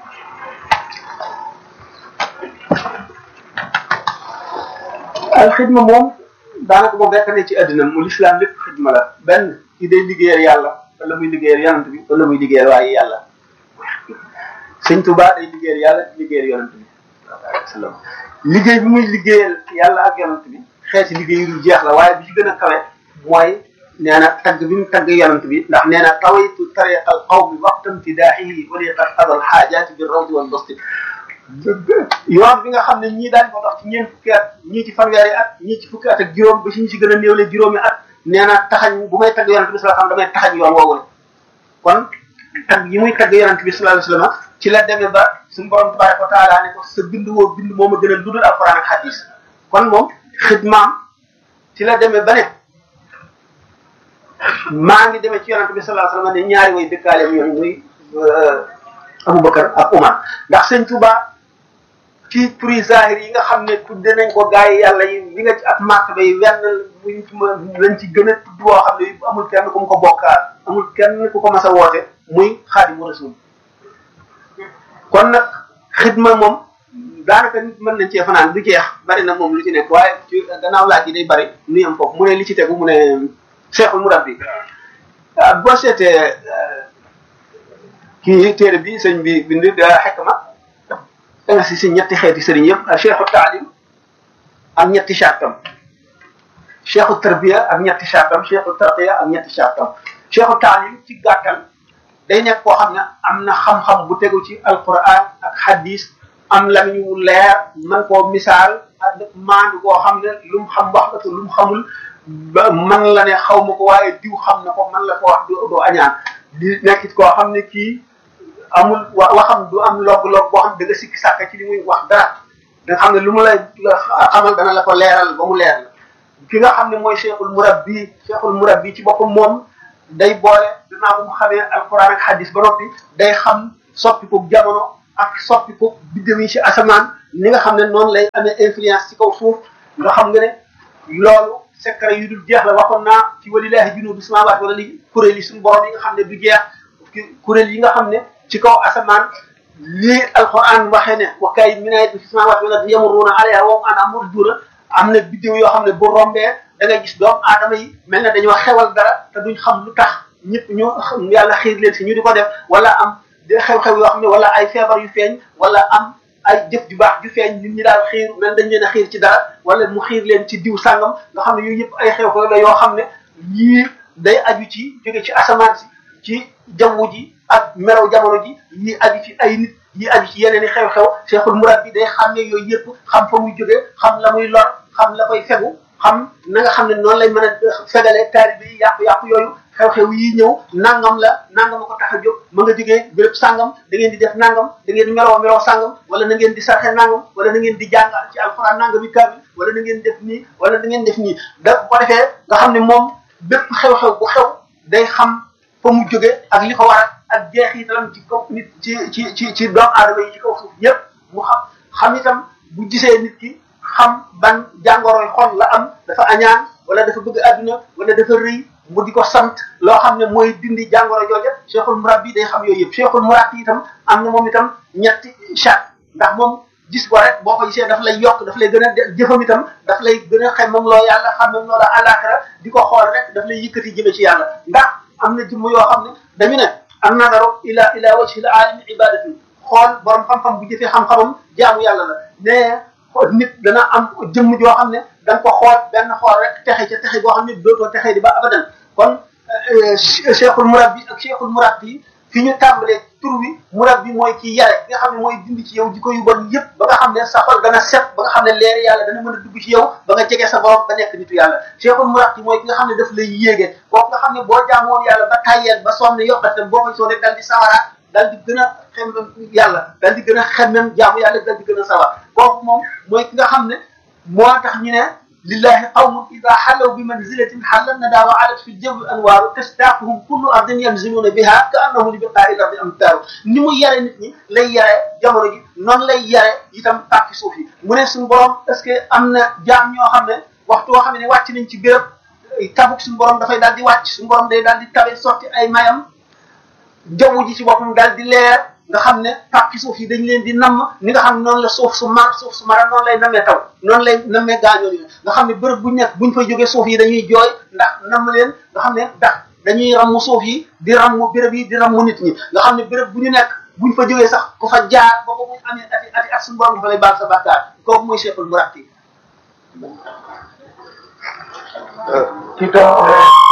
al xidma moom daanaka moom rekk ne ci àddina mu lislaam lépp xidma la benn ci day liggéeyal yàlla wala muy liggéeyal yonent bi wala muy liggéeyal waaye yàlla sëñ Tuubaa day liggéeyal yàlla di liggéeyal yonent bi sallam liggéey bi muy liggéeyal yàlla ak yonent bi xeeti liggéey yu jeex la waaye bi ci gën a kawe mooy nee na tagg bi mu tagg yonent bi ndax nee na tawaytu tariqal qawmi waqta imtidaahihi wa liqad qadal xaajaati bi rawdi wal basti yoon bi nga xam ne ñii daañu ko dox ci ñeent fukki at ñii ci fanweeri at ñii ci fukki at ak juróom ba si ñu si gën a néewle juróomi at nee na taxañ bu may tagg yonent bi sallallahu alayhi wasallam damay taxañ yoon woowu la kon tagg yi muy tagg yonent bi sallallahu alayhi wasallam ci la demee ba suñu borom tabaraka wa taala ne ko sa bind woo bind moo ma gën a lu dul alquran ak hadis kon moom xidmaam ci la demee ba ne maa ngi demee ci yonent bi sallallahu alayhi wasallam ne ñaari way dëkkaaleem yooyu muy Aboubacar ak Umar ndax sëñ Touba ci turi zahir yi nga xam ne tudde nañ ko gaa yi yàlla yi li nga ci ak màkk bay wenn buñ ci ma lañ ci gën a tudd boo xam ne amul kenn ku mu ko bokkaal amul kenn ku ko mas a woote muy Xaadimu Rasuul kon nag xidma moom daanaka nit mën nañ cee fanaan du jeex bari na moom lu ci nekk waaye ci gannaaw laaj yi day bari nuy am foofu mu ne li ci tegu mu ne Seexul Murabbi boo seetee kii téere bi sëñ bi bind xikma da nga si si ñetti xeeti sëriñ yëpp cheikhu taalim ak ñetti chartam cheikhu tarbiya ak ñetti chartam cheikhu tarqiya ak ñetti chartam cheikhu taalim ci gàttal day nekk koo xam ne am na xam-xam bu tegu ci alquran ak hadis am lamiñ wu leer man koo misaal ak maandu koo xam ne lu mu xam wax ko lu mu xamul ba man la ne xaw ma ko waaye diw xam na ko man la ko wax du doo añaan di nekkit koo xam ne kii amul wa waxam du am log-log boo xam da nga sikki sàkka ci li muy wax dara da nga xam ne lu mu lay xamal dana la ko leeral ba mu leer la ki nga xam ne mooy cheikhul murabbi cheikhul murabbi ci boppam moom day boole dinaa bu mu xamee alquran ak hadis ba noppi day xam soppiku jamono ak soppiku biddew yi ci asamaan ni nga xam ne noonu lay amee influence ci kaw suuf nga xam nga ne loolu secret yu dul jeex la waxoon naa ci walillahi junuudu samaawaati wala li kuréel yi suñu borom yi nga xam ne du jeex kuréel yi nga xam ne ci kaw asamaan lii alquran waxee ne wa kaayyin min aayatin fi samaawaati wal ardi yamurruuna alayhaa wa hum anhaa mu'riduun am na biddew yoo xam ne bu rombee da ngay gis doomu aadama yi mel na dañoo xewal dara te duñ xam lu tax ñëpp ñu yàlla xiir leen si ñu di ko def wala am xew-xew yoo xam ne wala ay feebar yu feeñ wala am ay jëf ju baax ju feeñ ñun ñi daal xiir mel dañ leen a xiir ci dara wala mu xiir leen ci diw sàngam nga xam ne yooyu yëpp ay xew-xew la yoo xam ne yii day aju ci jóge ci asamaan si ci jaww ji ak melaw jamono ji yii aju ci ay nit yii aju ci yeneen i xew-xew cheikhul murad bi day xam ne yooyu yëpp xam fa muy jóge xam la muy lor xam la koy fegu xam na nga xam ne noonu lay mën a fegalee taalibe yi yàqu-yàqu yooyu xew-xew yi ñëw nangam la nangam a ko tax a jóg ma nga jógee béréb sàngam da ngeen di def nangam da ngeen di meloo meloo sàngam wala na ngeen di sarxe nangam wala na ngeen di jàngal ci alxuraan nangam yi kaamil wala na ngeen def nii wala na ngeen def nii da bu ko defee nga xam ne moom bépp xew-xew bu xew day xam fa mu jóge ak li ko war ak jeexitalam ci kaw nit ci ci ci ci doomu aadama yi ci kaw suuf yépp mu xam xam itam bu gisee nit ki xam ban jàngoroy xol la am dafa añaan wala dafa bëgg àdduna wala dafa rëy mu di ko sant loo xam ne mooy dindi jàngoro jooja cheikhul murabbi day xam yooyu yëpp cheikhul murabbi itam am na moom itam ñetti chat ndax moom gis ko rek boo ko gisee daf lay yokk daf lay gën a jëfam itam daf lay gën a xam moom loo yàlla xam moom loola àllaaxira di ko xool rek daf lay yëkkati jëme ci yàlla ndax am na jëmm yoo xam ne dañu ne an nadaru ila ila wajhil alimi ibadatu xool borom xam-xam bu jëfee xam-xamam jaamu yàlla la ne nit dana am jëmm joo xam ne da nga ko xool benn xool rek texe ca texe boo xam ne dootoo texe di ba abadan kon cheikhul murabbi ak cheikhul murabbi fi ñu tàmbalee tur wi murabbi mooy ki yare nga xam ne mooy dindi ci yow jikko yu bon yëpp ba nga xam ne sa xol dana set ba nga xam ne leeri yàlla dana mën a dugg ci yow ba nga jege sa borom ba nekk nitu yàlla cheikhul murabbi mooy ki nga xam ne daf lay yéege kooku nga xam ne boo jaamoon yàlla ba tayyeel ba sonn yokkatam boo koy soo rek dal di sawaraat dal di gën a xemmem yàlla dal di gën a xemmem jaamu yàlla dal di gën a sawar kooku moom mooy ki nga xam ne moo tax ñu ne lillahi qawmun ida xalaw bi manzilatin xallan nada wa alat fi ljawi anwaaru tastaaquhum kullu ardin yanziluuna biha ka annahu li biqaai lardi amtaaru ni mu yare nit ñi lay yare jamono ji noonu lay yare itam pàkki suuf yi mu ne suñu borom est-ce que am na jaam ñoo xam ne waxtu woo xam ne wàcc nañ ci béréb tabuk suñu borom dafay daal di wàcc suñu borom day daal di tabe sotti ay mayam jaww ji ci boppam daal di leer nga xam ne pàkki suuf yi dañ leen di namm ni nga xam ne noonu la suuf su mar suuf su mara noonu lay nammee taw noonu lay nammee gaañoo yi nga xam ne bërëb buñ nekk buñ fay jógee suuf yi dañuy jooy ndax namm leen nga xam ne ndax dañuy rammu suuf yi di rammu béréb yi di rammu nit ñi nga xam ne béréb bu ñu nekk buñ fa jógee sax ku fa jaar ba ba muy amee ati ati ak suñu borom dafa lay baal sa bàkkaar kooku mooy cheikhul murabbi
ci tax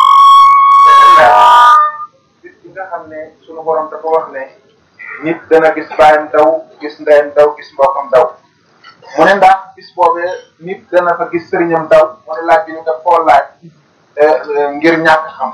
bi nga xam ne sunu borom dafa wax ne nit dana gis baayam daw gis ndeyam daw gis mbokkam daw mu ne ndax bis boobee nit dana fa gis sëriñam daw mu ne laaj bi ñu def koo laaj ngir ñàkk xam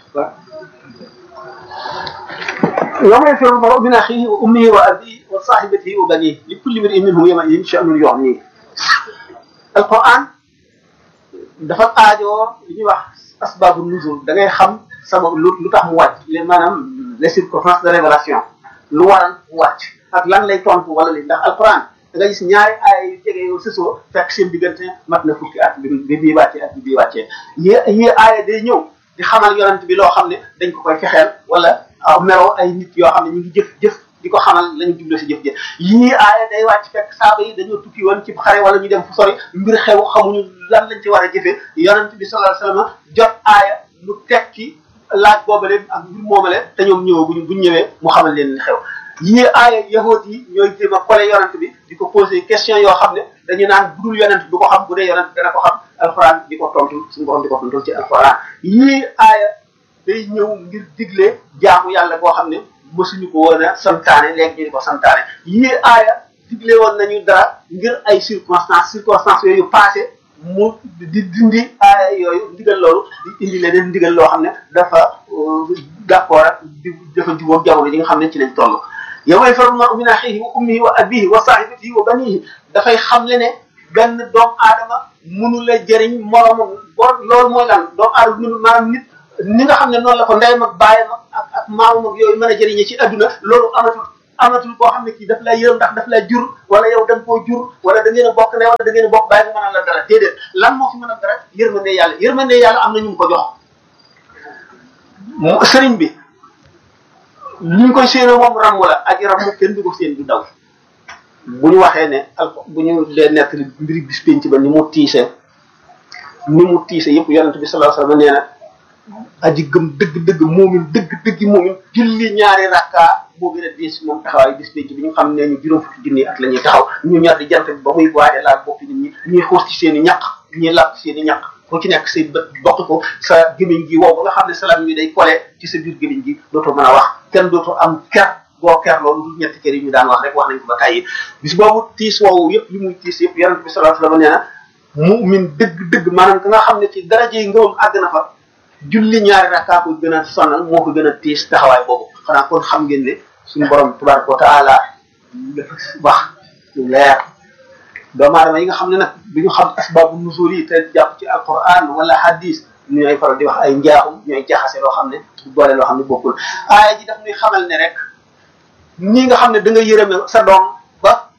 يوم يفر المرء من أخيه وأمه وأبيه وصاحبته وبنيه لكل امرئ منهم يومئذ شأن يغنيه القرآن dafa aajoo li ñuy wax asbaabu nuzul da ngay xam sabab lu lu tax mu wàcc les maanaam les circonstances de révélation lu waral mu wàcc ak lan lay tontu wala li ndax alquran da nga gis ñaari aaya yu jege yow sësoo fekk seen diggante mat na fukki at bi bi bii wàccee at bi bii wàccee yi yi aaya day ñëw di xamal yonent bi loo xam ne dañ ko koy fexeel wala meroo ay nit yoo xam ne ñu ngi jëf jëf di ko xamal lañu jublu si jëf jëf yii aaya day wàcc fekk saaba yi dañoo tukki woon ci xare wala ñu dem fu sori mbir xew xamuñu lan lañ ci war a jëfee yonent bi sallallahu alayhi wasallam jot aaya mu tekki laaj boobale ak mbir moomale te ñoom ñëwee buñ buñ ñëwee mu xamal leen li xew yii aaya yahood yi ñooy jéem a collé yonent bi di ko poser question yoo xam ne dañu naan budul yonent du ko xam bu dee yonent dana ko xam alxuraan di ko tontu suñu borom di ko tontu ci alxuraan yii aaya day ñëw ngir digle jaamu yàlla boo xam ne mësuñu ko woon a santaane léegi ñu di ko santaane yii aaya digle woon nañu dara ngir ay circonstances circonstances yooyu passé mu di dindi aaya yooyu ndigal loolu di indi leneen ndigal loo xam ne dafa d'accord ak di dafa jubóog jamono yi nga xam ne ci lañ toll yow may faral ma min axiihi wa ummihi wa abihi wa sahibatihi wa banihi dafay xamle ne benn doomu aadama mënu la jëriñ moromam bon loolu mooy lan doomu aadama mënu maanaam nit ni nga xam ne noonu la ko ndeyam ak baayam ak ak maamam ak yooyu mën a jëriñee ci adduna loolu amatul amatul koo xam ne kii daf laa yërëm ndax daf laa jur wala yow da nga koo jur wala da ngeen a bokk ne wala da ngeen a bokk bàyyi mu mën a la dara déedéet lan moo fi mën a dara yërmande yàlla yërmande yàlla am na ñu mu ko jox mu sëriñ bi ni ñu koy séenoo moom ram wala ak ram kenn du ko seen du daw bu ñu waxee ne alko bu ñu dee nekk mbiri bis penc ba ni mu tiise ni mu tiise yëpp yonent bi sallallahu alayhi wasallam nee na aji gëm dëgg-dëgg moomin dëgg-dëgg moomin julli ñaari rakka moo gën a diis moom taxawaay bis penc bi ñu xam ne ñu juróom fukki junni at la ñuy taxaw ñu ñor di jant bi ba muy waade laa boppi nit ñi ñuy xuus ci seen i ñaq ñuy làpp seen i ñaq ku ci nekk say bët bokk ko sa gémmiñ gi wow ba nga xam ne salaam yi day kole ci sa biir gémmiñ gi dootoo mën a wax kenn dootoo am ker boo ker loolu du ñetti kër yi ñu daan wax rek wax nañ ko ba tàyyi bis boobu tiis woowu yëpp li muy tiis yëpp yonent bi sallallahu alayhi wasallam nee na mu'min dëgg-dëgg maanaam ka nga xam ne ci daraje yi ngëmam àgg na fa julli ñaari rakkaa ko gën a sonal moo ko gën a tiis taxawaay boobu xanaa kon xam ngeen ne suñu borom tabaraka wa taala dafa wax lu leer doomu aadama yi nga xam ne nag bi ñu xam asbaabu nuzul yi te jàpp ci alquran wala hadis ñu ñooy faral di wax ay njaaxum ñooy jaxase loo xam ne du boole loo xam ne bokkul aaya ji daf ñuy xamal ne rek ñi nga xam ne da nga yërëme sa doom ba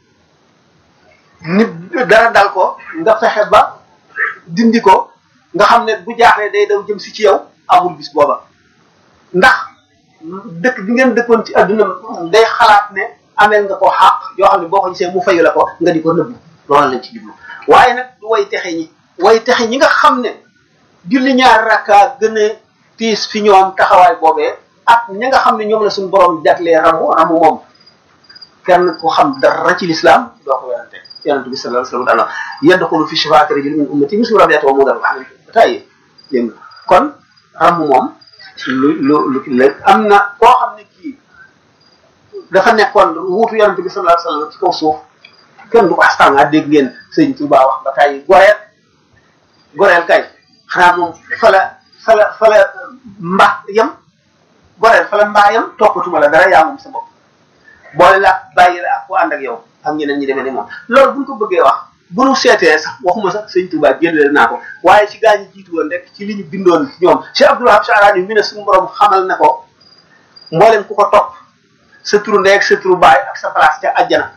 nit dara dal ko nga fexe ba dindi ko nga xam ne bu jaaxlee day daw jëm si ci yow amul bis booba ndax dëkk bi ngeen dëkkoon ci adduna day xalaat ne ameel nga ko xaq yoo xam ne boo ko gisee mu fayu la ko nga di ko nëbbu loolu lañ ci jublu waaye nag du way texe ñi way texe ñi nga xam ne julli ñaar rakka gën a tiis fi ñoom taxawaay boobee ak ñi nga xam ne ñoom la suñu borom jaglee ramu ramu moom kenn ko xam dara ci l'islam doo ko werante yonent bi sallallahu alayhi wa sallam yadxulu fi shifaati rajulin min ummati mislu rabiata wa mudar wax nañ ko tey dégg kon ramu moom lu lu lu am na koo xam ne kii dafa nekkoon wuutu yonent bi sallallahu alayhi wa sallam ci kaw suuf kenn du ko astanga dégg ngeen sëñ Tuubaa wax ba tey goreel goreel kay xanaa moom fala fala fala mba yam goreel fala mbaa yam toppatuma la dara yaa moom sa bopp boole la bàyyi la ak ku ànd ak yow ak ñeneen ñi demee ni moom loolu buñ ko bëggee wax bu nu seetee sax waxuma sax sëñ Tuubaa génneel naa ko waaye ci gaa ñi jiitu woon rek ci li ñu bindoon ñoom Cheikh Abdul Wahab Sha'rani mi ne suñu borom xamal na ko mboolem ku ko topp sa turu ndey ak sa turu baay ak sa place ca àjjana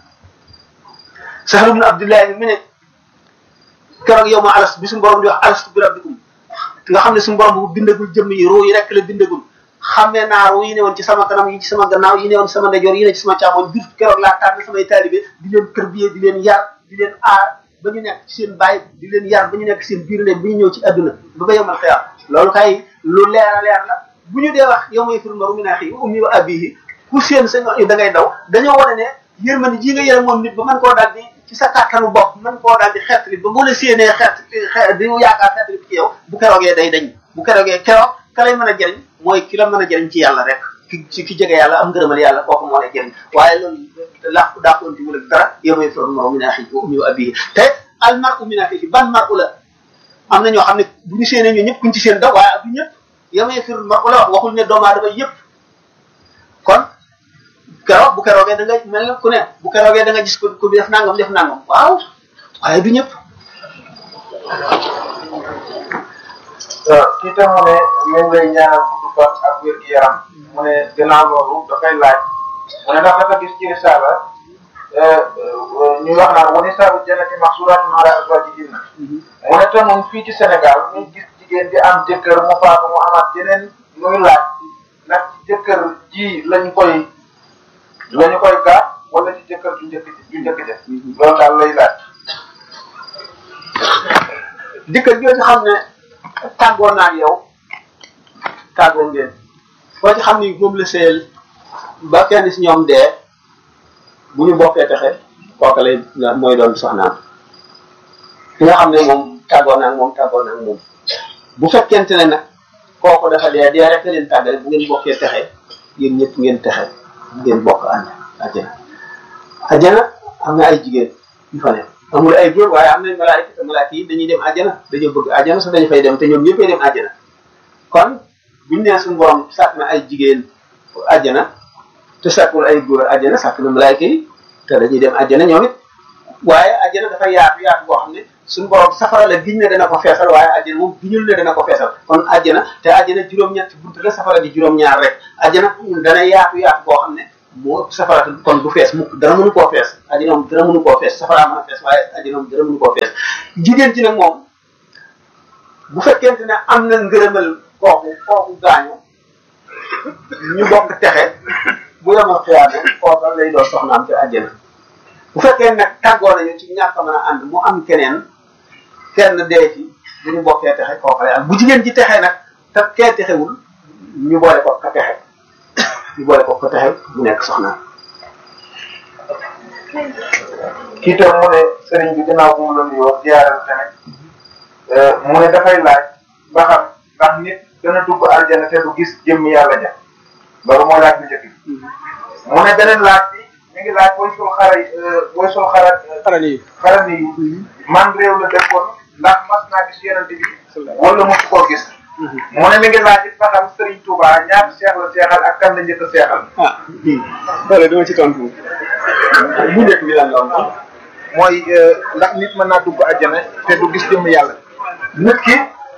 Sahl ibn Abdullahi mi ne keroog yow ma alas bi suñu borom di wax alastu bi rabbikum nga xam ne suñu borom bu bindagul jëmm yi ruu yi rek la bindagul xamee naa ruu yi ne woon ci sama kanam yi ci sama gannaaw yi ne woon ci sama ndeyjoor yi ne ci sama càmmoñ jur keroog laa tànn samay taalibe di leen tërbiye di leen yar di leen aar ba ñu nekk ci seen baay di leen yar ba ñu nekk seen biir leen ba ñu ñëw ci adduna ba ba yomal xiyaam loolu kay lu leer a leer la bu ñu dee wax yow may firul maru min axiihi wa ummihi wa abiihi ku seen sa da ngay daw dañoo wane ne yërmande ji nga yërëm moom nit ba mën koo daal di ci sa kàttanu bopp mën koo daal di xeetli ba boo la séenee xeet xeet di yaakaar xeetli bi ci yow bu keroogee day dañ bu keroogee keroog ka lay mën a jëriñ mooy ki la mën a jëriñ ci yàlla rek ki ci ki jege yàlla am ngërëmal yàlla kooku moo lay jëriñ waaye loolu làqu daakoon ci wala dara yow may firul maru min axiihi wa ummihi wa abiihi te al mar'u min axiihi ban mar'u la am na ñoo xam ne bu ñu séenee ñu ñëpp kuñ ci seen daw waaye ak du ñëpp yow may firul mar'u la wax waxul ne doomu aadama yëpp kon keroog bu keroogee da nga mel ne ku ne bu keroogee da nga gis ko ku def nangam def nangam waaw waaye du ñëpp.
kii tam mu ne mi ngi lay ñaanal gudd fan ak wér gi yaram mu ne gannaaw loolu dafay laaj mu ne ndax dafa gis ci risaala ñu wax naan wani saabu jannati mahsuuraatun alaa azwaajihinna mu ne tam moom fii ci Sénégal ñu gis jigéen di am jëkkër mu faatu mu amaat yeneen muy laaj nag ci jëkkër ji lañ koy lañu koy gaar wala ci jëkkër ju njëkk ju njëkk ja loolu daal lay laaj.
jëkkër joo ci xam ne tàggoo naa ak yow tàggoo ngeen boo ci xam ni moom la seel ba kenn si ñoom dee bu ñu bokkee texe kooka lay mooy doon soxnaam ki nga xam ne moom tàggoo naa ak moom tàggoo naa ak moom bu fekkente ne nag kooku dafa dee dee rek leen tàggale bu ngeen bokkee texe yéen ñëpp ngeen texe ngeen bokk ànd àjjana àjjana am na ay jigéen yu fa ne amul ay góor waaye am nañ malaayika te malaayika yi dañuy dem àjjana dañoo bëgg àjjana sax dañu fay dem te ñoom ñëppay dem àjjana kon buñu nee suñu borom sàkk na ay jigéen àjjana te sàkkul ay góor àjjana sàkk na malaayika yi te dañuy dem àjjana ñoom it waaye àjjana dafa yaatu yaatu boo xam ne suñu borom safara la giñ ne dana ko feesal waaye àjjana moom giñul ne dana ko feesal kon àjjana te àjjana juróom-ñetti bunt la safara di juróom-ñaar rek àjjana dana yaatu yaatu boo xam ne moo ëpp safara kon du fees mukk dara mënu koo fees àjjana moom dara mënu koo fees safara mën a fees waaye àjjana moom dara mënu koo fees jigéen ci nag moom bu fekkente ne am na ngërëmal kooku kooku gaañu ñu bokk texe bu yemoo xiyaame kooku lay doon soxnaam ci àjjana bu fekkee nag tàggoo nañu ci ñàkk a mën a ànd mu am keneen kenn dee ci bu ñu bokkee texe kooku lay am bu jigéen ji texe nag te kee texewul ñu boole ko ka texe ñu boole ko ka texe mu nekk soxnaam.
kii tam mu ne sëriñ bi ginnaaw bu mu la nuyoo jaaral tamit mu ne dafay laaj ba xam ndax nit dana dugg aljana te du gis jëmm yàlla ja loolu moo laaj bu njëkk bi mu ne beneen laaj bi mi ngi laaj booy sol xara booy sol xara
xarani yi
xarani yi man réew la dëkkoon ndax mas naa gis yonent bi wala mosu koo gis mu ne mi ngi laaj it ba xam Serigne Touba ñaata seex la seexal ak kan la njëkk a seexal.
ah loolu dama ci tontu bu njëkk bi lan la woon
mooy ndax nit mën naa dugg àjjana te du gis jëmm yàlla.
nit ki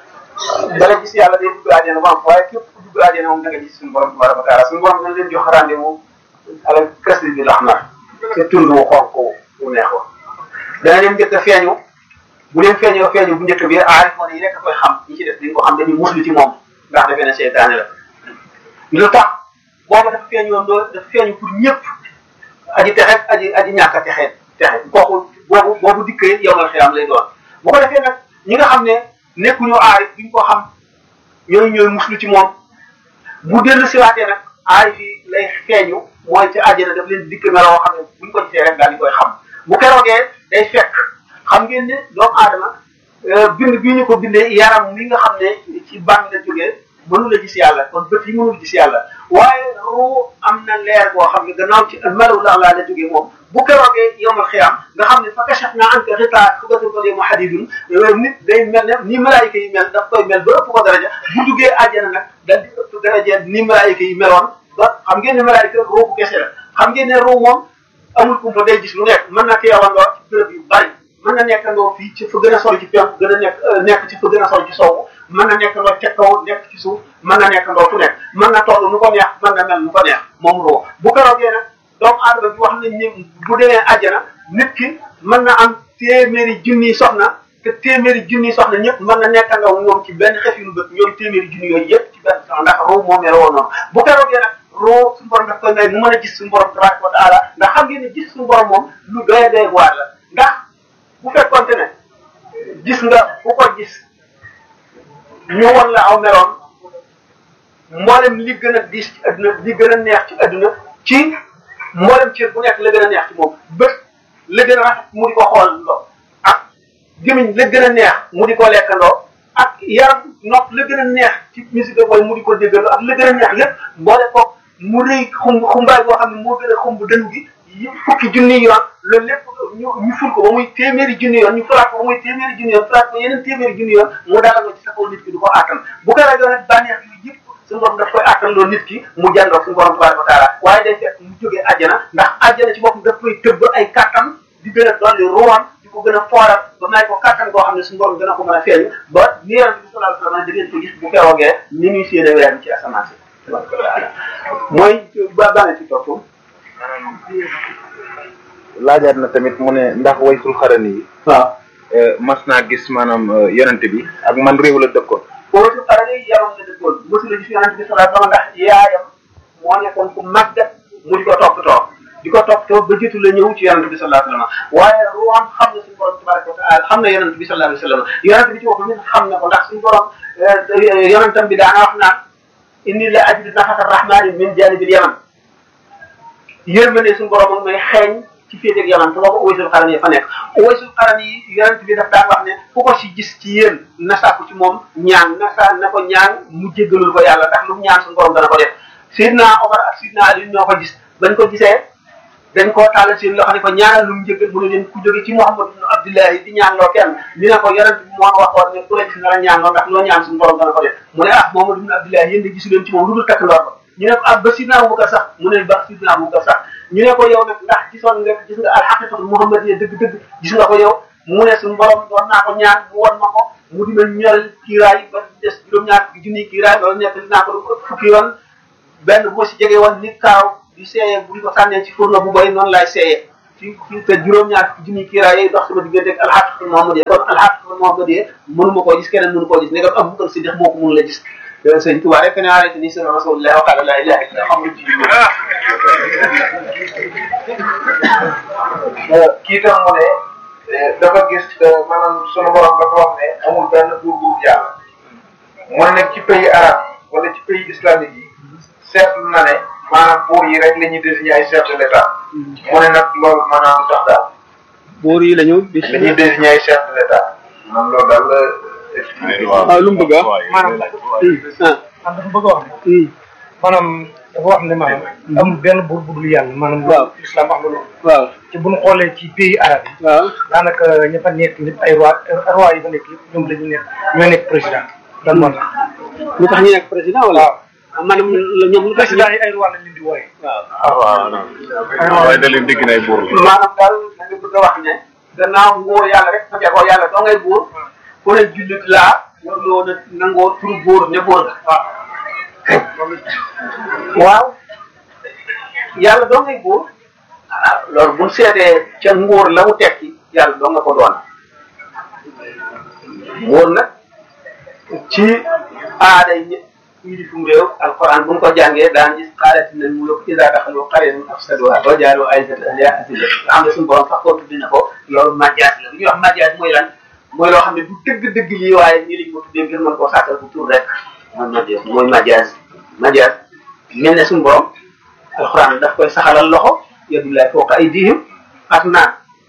dara gis yàlla day dugg àjjana bu am waaye képp ku dugg àjjana moom da nga gis suñu borom tabaraka wa taala suñu borom dañ leen jox rendez-vous avec presque bi lax na te tund wu xonk wu neex wa dana leen njëkk a feeñu bu leen feeñoo feeñu bu njëkk bi aarifoon yi rek koy xam ñi ci def dañ ko xam dañuy muslu ci moom ndax dafee ne seytaane la lu tax booba dafa feeñoon doo dafa feeñu pour ñëpp aji texeet aji aji ñàkk a texeet texe kooku boobu boobu dikkee yow mal xiyaam lay doon bu ko defee nag ñi nga xam ne nekkuñu aarif duñ ko xam ñooy ñooy muslu ci moom bu dellu siwaatee nag aarif yi lay feeñu mooy ci àjjana daf leen dikk meloo xam ne buñ ko gisee rek daal di koy xam bu keroogee day fekk xam ngeen ne doomu aadama bind bii ñu ko bindee yaram mi nga xam ne ci ban la jógee mënu la gis yàlla kon bët yi mënul gis yàlla waaye ruu am na leer boo xam ne gannaaw ci melaw la laa la jógee moom bu keroogee yowmal xiyaam nga xam ne fa kashafnaa anka ghitaa'aka fa al-yawma hadiidun nit day mel ne ni malaayika yi mel daf koy mel ba ëpp ko daraja bu duggee àjjana nag dal di ëpp daraja ni malaayika yi meloon ba xam ngeen ne malaayika ruu bu kese la xam ngeen ne ruu moom amul kumpa day gis lu nekk mën na teewandoo ci bërëb yu bari mën na nekkandoo fii ci fa gën a sori ci penku gën a nekk nekk ci fa gën a sori ci sowwu mën na nekkandoo ca kaw nekk ci suuf mën na nekkandoo fu nekk mën na toll nu ko neex mën na mel nu ko neex moom roo bu keroogee nag doomu aadama bi wax nañ ne bu demee àjjana nit ki mën na am téeméeri junniy soxna te téeméeri junniy soxna ñëpp mën na nekkandoo ñoom ci benn xef yu nu bët ñoom téeméeri junni yooyu yëpp ci benn soxna ndax roo moo mel woon noonu bu keroogee nag roo suñu borom daf koy may mu mën a gis suñu borom tabaraka wa taala ndax xam ngeen ne gis suñu borom moom lu doy doy waar la ndax bu fekkoonte ne gis nga bu ko gis ñu won la aw meloon mboolem li gën a diis ci adduna li gën a neex ci adduna ci mboolem cër bu nekk la gën a neex ci moom bët la gën a rafet mu di ko xool ndoo ak gémmiñ la gën a neex mu di ko lekkandoo ak yaram nopp la gën a neex ci musique mooy mu di ko déggaloo ak la gën a neex lépp mboole ko mu rëy xumb xumbaay boo xam ne moo gën a xumb dënnu gi fukki junni yoon loolu lépp ñu ñu ful ko ba muy téeméeri junni yoon ñu fulaat ko ba muy téeméeri junni yoon fulaat ko yeneen téeméeri junni yoon mu daal ci sa kaw nit ki du ko attan bu ko rajo nag bànneex yu yëpp suñu borom daf koy attan loolu nit ki mu jàndoo suñu borom tabaraka wa taala waaye day fekk mu jógee àjjana ndax àjjana ci boppam daf koy tëbb ay kattan di gën a dolli ruwam di ko gën a fooral ba may ko kattan goo xam ne suñu borom gën a ko mën a feeñ ba ni yonent bi sallallahu alayhi wasallam da ngeen ko gis bu keroogee ni ñuy séene weer ci asamaan si tabaraka wa taala mooy ba bana ci topp
laajaat na tamit mu ne ndax waysul xarani yi.
waaw
mas naa gis maanaam yonent bi ak man réew la dëkkoon.
waysul xarani yi yaram la dëkkoon mosul la gis yonent bi sallallahu alayhi wasallam ndax yaayam moo nekkoon ku màggat mu di ko toppatoo di ko toppatoo ba jiitu la ñëw ci yonent bi sallallahu alayhi wasallam waaye ruwaam xam na suñu borom tabaraka wa taala xam na yonent bi sallallahu alayhi wasallam yonent bi ci boppam ñun xam na ko ndax suñu borom yonentam bi daana wax naan inni la ajidu nafata rahmani min janibil yaman yërmande suñu borom may xeeñ ci féeteeg yaman te boobu Uwaysul Qarani yi fa nekk Uwaysul Qarani yi yonent bi daf daan wax ne ku ko si gis ci yéen na sàkku ci moom ñaan na sa na ko ñaan mu jéggalul ko yàlla ndax lu mu ñaan suñu borom dana ko def Seydina Omar ak Seydina Ali ñoo ko gis bañ ko gisee dañ koo tàllal seen loxo ne ko ñaanal lu mu jéggal mu ne leen ku jóge ci Muhammad ibn Abdullahi di ñaan loo kenn li ne ko yonent bi moo waxoon ne ku la gis na la ñaan loo ndax loo ñaan suñu borom dana ko def mu ne ah Muhammad ibn Abdullahi yéen de gisu leen ci moom lu dul takk ndoor ba ñu ne ko ah ba Sidna Abubakar sax mu ne ba Sidna Abubakar sax ñu ne ko yow nag ndax gisoon nga gis nga alxaqiqatu muhammadiyya dëgg-dëgg gis nga ko yow mu ne suñu borom doon naa ko ñaan mu won ma ko mu di ma ñoral kiiraay ba des juróom-ñaar junni kiiraay loolu nekk dinaa ko fukki yoon benn bu ma si jege woon ni kaaw di seeyee bu ñu ko sànnee ci fourneau bu boy noonu laay seeyee ci ci te juróom-ñaar junni kiiraay yooyu dox sama diggante ak alxaqiqatu muhammadiyya kon alxaqiqatu muhammadiyya mënuma koo gis keneen mënu koo gis ndegam Abubakar Siddiq moo ko mënu la gis sëñ Tuba rek ne arrêté ni sëñ Rasulullah wa qala la ilaha illa xam nga ci
kii tam mu ne dafa gis maanaam sunu borom dafa wax ne amul benn buur bu yàlla mu ne nag ci pays arabe yi wala ci pays islamique yi seetlu na ne maanaam buur yi rek la ñuy désigné ay chef de l'état mu ne nag loolu maanaam lu tax daal
buur yi la ñu
la ñuy désigné ay chef de l'état maanaam loolu daal la
waaw lu mu bëgg a wax
maanaam dafa bëgg a wax ne maanaam dafa wax ne maanaam amul benn buur bu dul yàlla maanaam
waaw
islam wax na loolu
waaw
te bu ñu xoolee ci pays arabe yi
waaw
daanaka ña fa nekk ñëpp ay roi roi yi fa nekk yëpp ñoom dañu nekk ñoo nekk président dan moo tax
lu tax ñu nekk président wala
waaw
maanaam ñoom lu tax
président yi ay roi lañ leen di wooye
waaw
waaw waaye da leen dégg nay buur
maanaam daal da nga bëgg a wax ne gannaaw nguur yàlla rek fa jagoo yàlla doo ngay buur ku ne jullit laa loolu loo na nangoo turu buur ne buur la waaw yàlla doo ngay buur ah loolu bu seetee ca nguur la mu tekki yàlla doo nga ko doon nguur nag ci aaday ñi ñi di fum réew alquran bu ñu ko jàngee daan gis xaalati nañ mu yokk isa daxalu qaryatan afsaduha wa jaalu a'izzata ahliha azilla am na suñu borom sax ko tuddi na ko loolu majaas la li ñuy wax majaas mooy lan mooy loo xam ne du dëgg-dëgg lii waaye nii lañ ko tuddee ngir mën koo sàkkal bu tur rek mooy majaas mooy majaas majaas mel ne suñu borom alquran daf koy saxalal loxo yadullahi fawqa aydihim ak naan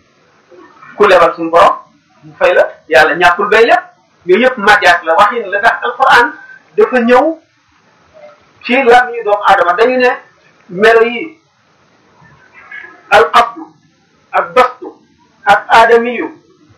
ku lebal suñu borom mu fay la yàlla ñàkkul bay lépp yooyu yëpp majaas la waxin la ndax alquran dafa ñëw ci lan ñu doomu aadama dañu ne melo yi alqabdu ak bastu ak aadamiyu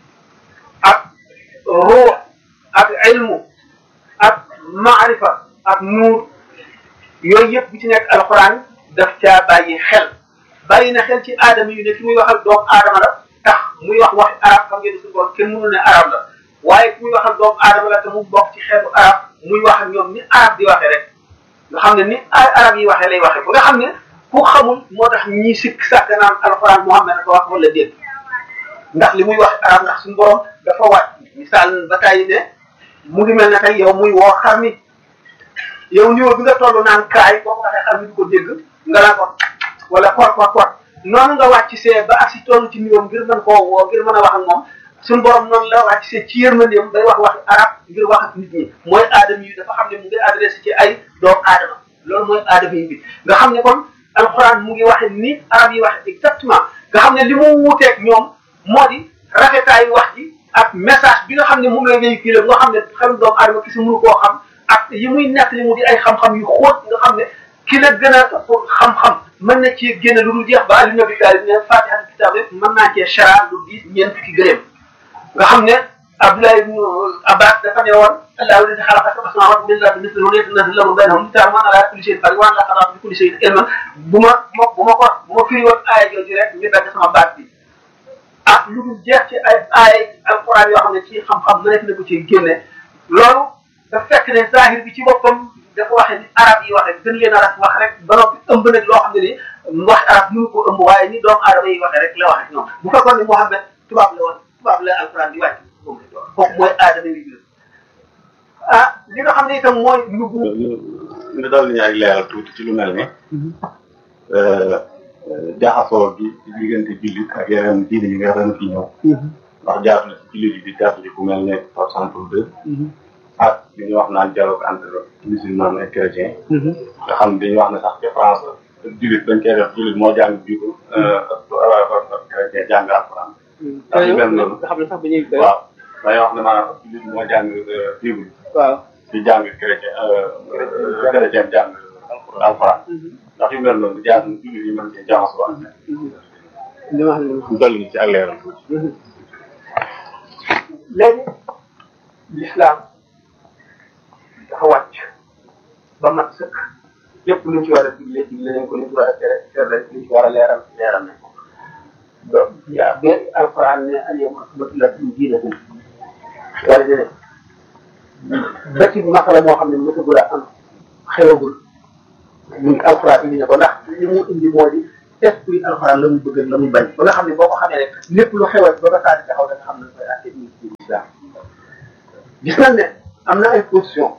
ak ruux ak ilmu ak maarifa ak nuur yooyu yëpp bu ci nekk alquran daf caa bàyyi xel bàyyi na xel ci aadama yu ne fi muy wax ak doomu aadama la tax muy wax waxi arab xam ngeen ne suñu borom kenn mënul ne arab la waaye fi muy wax ak doomu aadama la te mu bokk ci xeetu arab muy wax ak ñoom ni arab di waxee rek nga xam ne ni ay arab yi waxee lay waxee ba nga xam ne ku xamul moo tax ñi sikk sàkk naan alquran Muhammad ko wax wala déet ndax li muy wax arab ndax suñu borom dafa wàcc misaal ba tàyyi ne mu ngi mel ne tey yow muy woo xar mi yow niveau bi nga toll naan kaay boo ko waxee xar mi du ko dégg nga naan ko wala kot kot kot noonu nga wàcc see ba ak si toll ci niveau ngir mën koo woo ngir mën a wax ak moom suñu borom noonu la wàcc see ci yërmandeem day wax waxi arab ngir wax ak nit ñi mooy aadama yi dafa xam ne mu ngi adressé ci ay doomu aadama loolu mooy aadama yi bi nga xam ne kon alxuraan mu ngi waxe ni arab yi waxe exactement nga xam ne li mu wuuteeg ñoom moo di rafetaayu wax ji ak message bi nga xam ne moom lay véhiculer nga xam ne xel doomu aadama ki si mënu koo xam ak yi muy nekk li mu di ay xam-xam yu xóot nga xam ne ki la gën a xam-xam mën na ci génne lu dul jeex ba alina bi taali ne fatiha kitab rek mën naa cee chara lu diis ñeent fukki gëléem nga xam ne Abdoulaye ibn Abbas dafa ne woon allahu alladi xalaqa sab'a samawati min ardi misluhu yatanazzalu al-amru baynahum lita'lamu ala kulli shay'in qadir wa anna Allaha bi kulli shay'in ilman bu ma bu ma ko bu ma firi woon aaya jooju rek ñu dagg sama baat bi ah lu dul jeex ci ay aaya alquran yoo xam ne ci xam-xam mënees na ko ci génne loolu dafa fekk ne zahir bi ci boppam dafa waxe ni arab yi waxe gën leen a raf wax rek ba noppi ëmb nag loo xam ne ni wax arab mënu ko ëmb waaye ni doomu aadama yi waxe rek la waxe ñoom bu fekkoon ne Muhammad tubaab la woon tubaab la alquran di wàcc moom la doon kooku mooy aadama yi biir ah li nga xam ne itam mooy lu bu
nga dal ñu ak leeral tuuti ci lu mel ne jaxasoo gi ci diggante jullit ak yeneen diine yi nga ren fi ñëw ndax jaatu na ci jullit yi di teetli ku mel ne par exemple deux ak li ñuy wax naan dialogue entre musulman et chrétien nga xam ne dañuy wax ne sax ci France
jullit dañ koy def jullit moo jàng bible jàng alxuraan. ndax yu mel noonu
nga xam ne sax ba ñuy
waaw dañuy wax ne maanaam jullit moo jàng bible.
waaw
di jàng chrétien chrétien jàng alxuraan. ndax yu mel noonu jaar jullit yi mën cee jaxasoo.
li ma xam ne
dolli ñu ci ak leeral tuuti.
léegi l'islam dafa wàcc ba mat sëkk lépp luñ ci war a digle digle nañ ko luñ ci war a tere tere luñ ci war a leeral leeral nañ ko donc yaa ba alquran ne alyawma akmaltu lakum diinakum wala dene bëcc masala moo xam ne mësagul a am xewagul mu ngi alquran indi ne ko ndax li mu indi moo di esprit alquran la muy bëgg la muy bañ ba nga xam ne boo ko xamee rek lépp lu xewal ba nga saa di taxaw da nga xam ne koy atte ni ci islam gis nañ ne am na ay position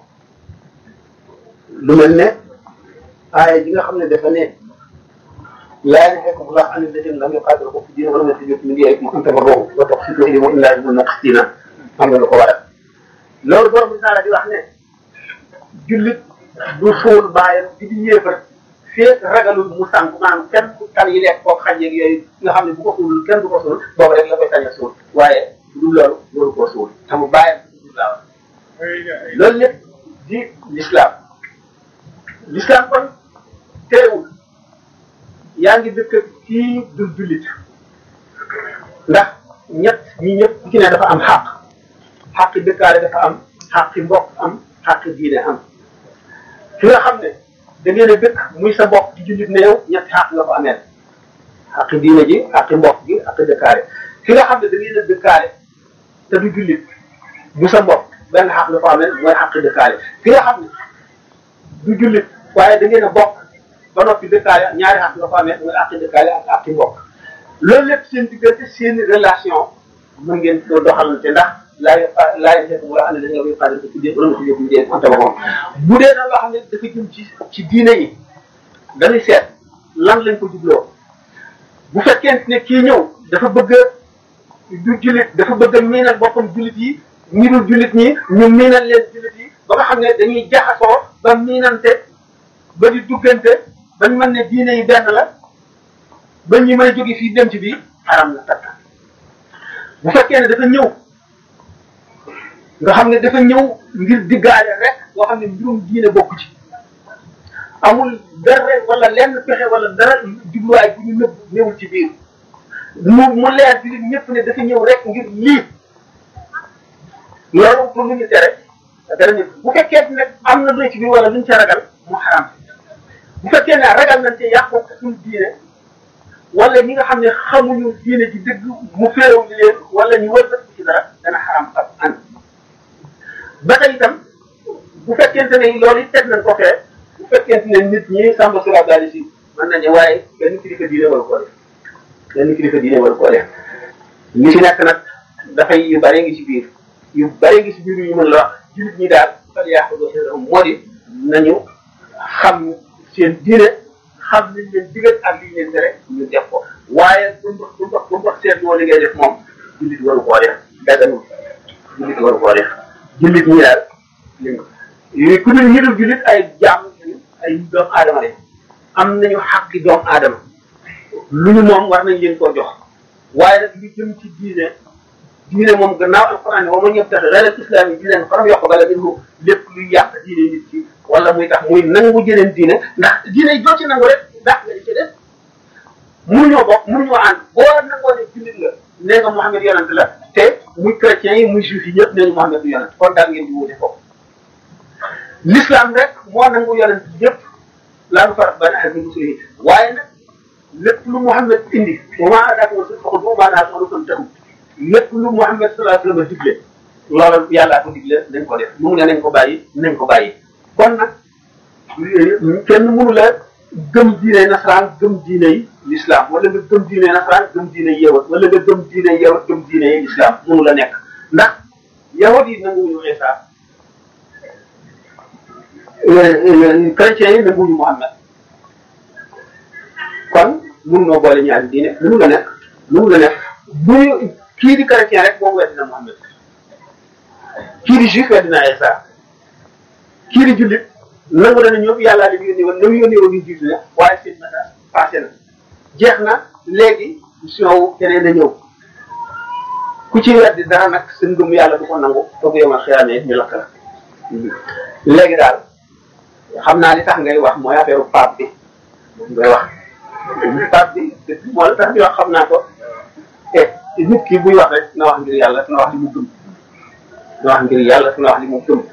lu mel ne aaya ji nga xam ne dafa ne laa yanhaakum Allahu an allaziina lam yuqaatilukum fi diin wa lam yukhrijukum min diyarikum an tabarruuhum wa tuqsituu ilayhim wa inna Allaaha yuhibbul muqsitiina am na lu ko waral loolu borom bi taala di wax ne jullit du suul baayam di di yéefar fee ragalul mu sànq maanaam kenn ku tal yi lekk kooku xaj yeeg yooyu nga xam ne bu ko suulul kenn du ko suul boobu rek la koy sañ a suul waaye du loolu waru koo suul te mu baayam du gaaw loolu lépp di l'islam l'islam kon teewul yaa ngi dëkk kii du jullit ndax ñett ñi ñëpp ku ci ne dafa am xaq xaqi dëkkaale dafa am xaqi mbokk am xaqi diine am fi nga xam ne da ngeen a dëkk muy sa mbokk di jullit ne yow ñetti xaq nga ko amee xaqi diine ji xaqi mbokk gi xaqi dëkkaale fi nga xam ne da ngeen a dëkkaale te du jullit du sa mbokk benn xaq nga ko amee mooy xaqi dëkkaale fi nga xam ne du jullit waaye da ngeen a bokk ba noppi dëkkaale ñaari xaq nga ko amee mooy xaqi dëkkaale ak xaqi mbokk loolu lépp seen diggante seen relation mën ngeen doo doxalante ndax laay laay def wala ànd dañoo koy faral di tuddee wala nga tuddee tuddee anta boppam bu dee nag loo xam ne dafa jëm ci ci diine yi dañuy seet lan lañ ko jubloo bu fekkee ne kii ñëw dafa bëgg du jullit dafa bëgg a miinal boppam jullit yi ñi dul jullit ñi ñu miinal leen jullit yi ba nga xam ne dañuy jaxasoo ba miinante ba di duggante bañ mën ne diine yi benn la ba ñi may jóge fii dem ci bii xaram na takk bu fekkee ne dafa ñëw nga xam ne dafa ñëw ngir diggaale rek boo xam ne mbirum diine bokk ci amul dara wala lenn pexe wala dara jubluwaay bu ñu nëbb néewul ci biir mu mu leer ci ñëpp ne dafa ñëw rek ngir lii loolu pour lu ñu tere dara ñu bu fekkee ne am na lu ci biir wala luñ ca ragal mu xaram bu fekkee ne ragal nañ ci yàqu suñu diine wala ñi nga xam ne xamuñu diine ji dëgg mu féerew li leen wala ñu wërsëg ci dara dana xaram ak an ba tey itam bu fekkente ne loolu it teg nañ ko fee bu fekkente ne nit ñi sàmm sura daal si mën nañu waaye benn kilifa diine waru koo def benn kilifa diine waru koo def ñi ci nekk nag dafay yu bare ngi ci biir yu bare ngi ci biir yu mën la wax jullit ñi daal fal yaaxudu xisrahum moo di nañu xam seen diine xam liñ leen digal ak liñ leen tere ñu def ko waaye bu mu bu mu bu mu seetloo li ngay def moom jullit waru koo def daganul jullit waru koo def jullit ñi daal li ku dul ñi dul jullit ay jaam ay doomu aadama lañ am nañu xàqi doomu aadama lu ñu moom war nañ leen koo jox waaye nag li jëm ci diine diine moom gannaaw alquran ne wa man yabtaxi ghayra al-islaami diinan falan yuqbala minhu lépp luy yàq diine nit ki wala muy tax muy nangu jëleen diine ndax diine yi doo ci nangu rek dàq nga di ci def mënuñoo bokk mënuñoo ànd boo nangoo ne jullit la nee nga Muhammad yonent la te muy chrétiens yi muy juif yi ñëpp nee nga Muhammad du yonent kon daal ngeen di wuute ko l'islam rek moo nangu yonent yëpp laa nufarriqu bayna ahadin min rusulihi waaye nag lépp lu Muhammad indi wa maa ataakumu r-rasuulu faxuduuhu wa maa nahaakum anhu fantahuu lépp lu Muhammad sallallahu alayhi wa sallam digle loolu yàllaa ko digle nañ ko def mu ne nañ ko bàyyi nañ ko bàyyi kon nag kenn mënu la gëm diine nasaraan gëm diine yi l'islam wala nga gëm diine nasaraan gëm diine yewat wala nga gëm diine yewat gëm diine yi l'islam mënu la nekk ndax yawat yi nanguwuñu Isa chrétiens yi nanguwuñu Muhammad kon mënunoo boole ñaari diine mënu la nekk mënu la nekk bu kii di chrétien rek moom weddina Muhammad kii di juif weddina Isa kii di jullit nangu na ne ñoom yàllaa leen yónni woon ñoom yónni woon ñu jiitu ne waaye seen message passé na jeex na léegi mission wu keneen na ñëw ku ci weddi dara nag sa ngëm yàlla du ko nangu te bu yemal xëyaamee ñu lakk la léegi daal xam naa li tax ngay wax mooy affaire pape bi moom ngay wax pape bi dëgg moo la tax di wax xam naa ko e nit ki buy wax rek na wax ngir yàlla na wax li mu gëm na wax ngir yàlla na wax li mu gëm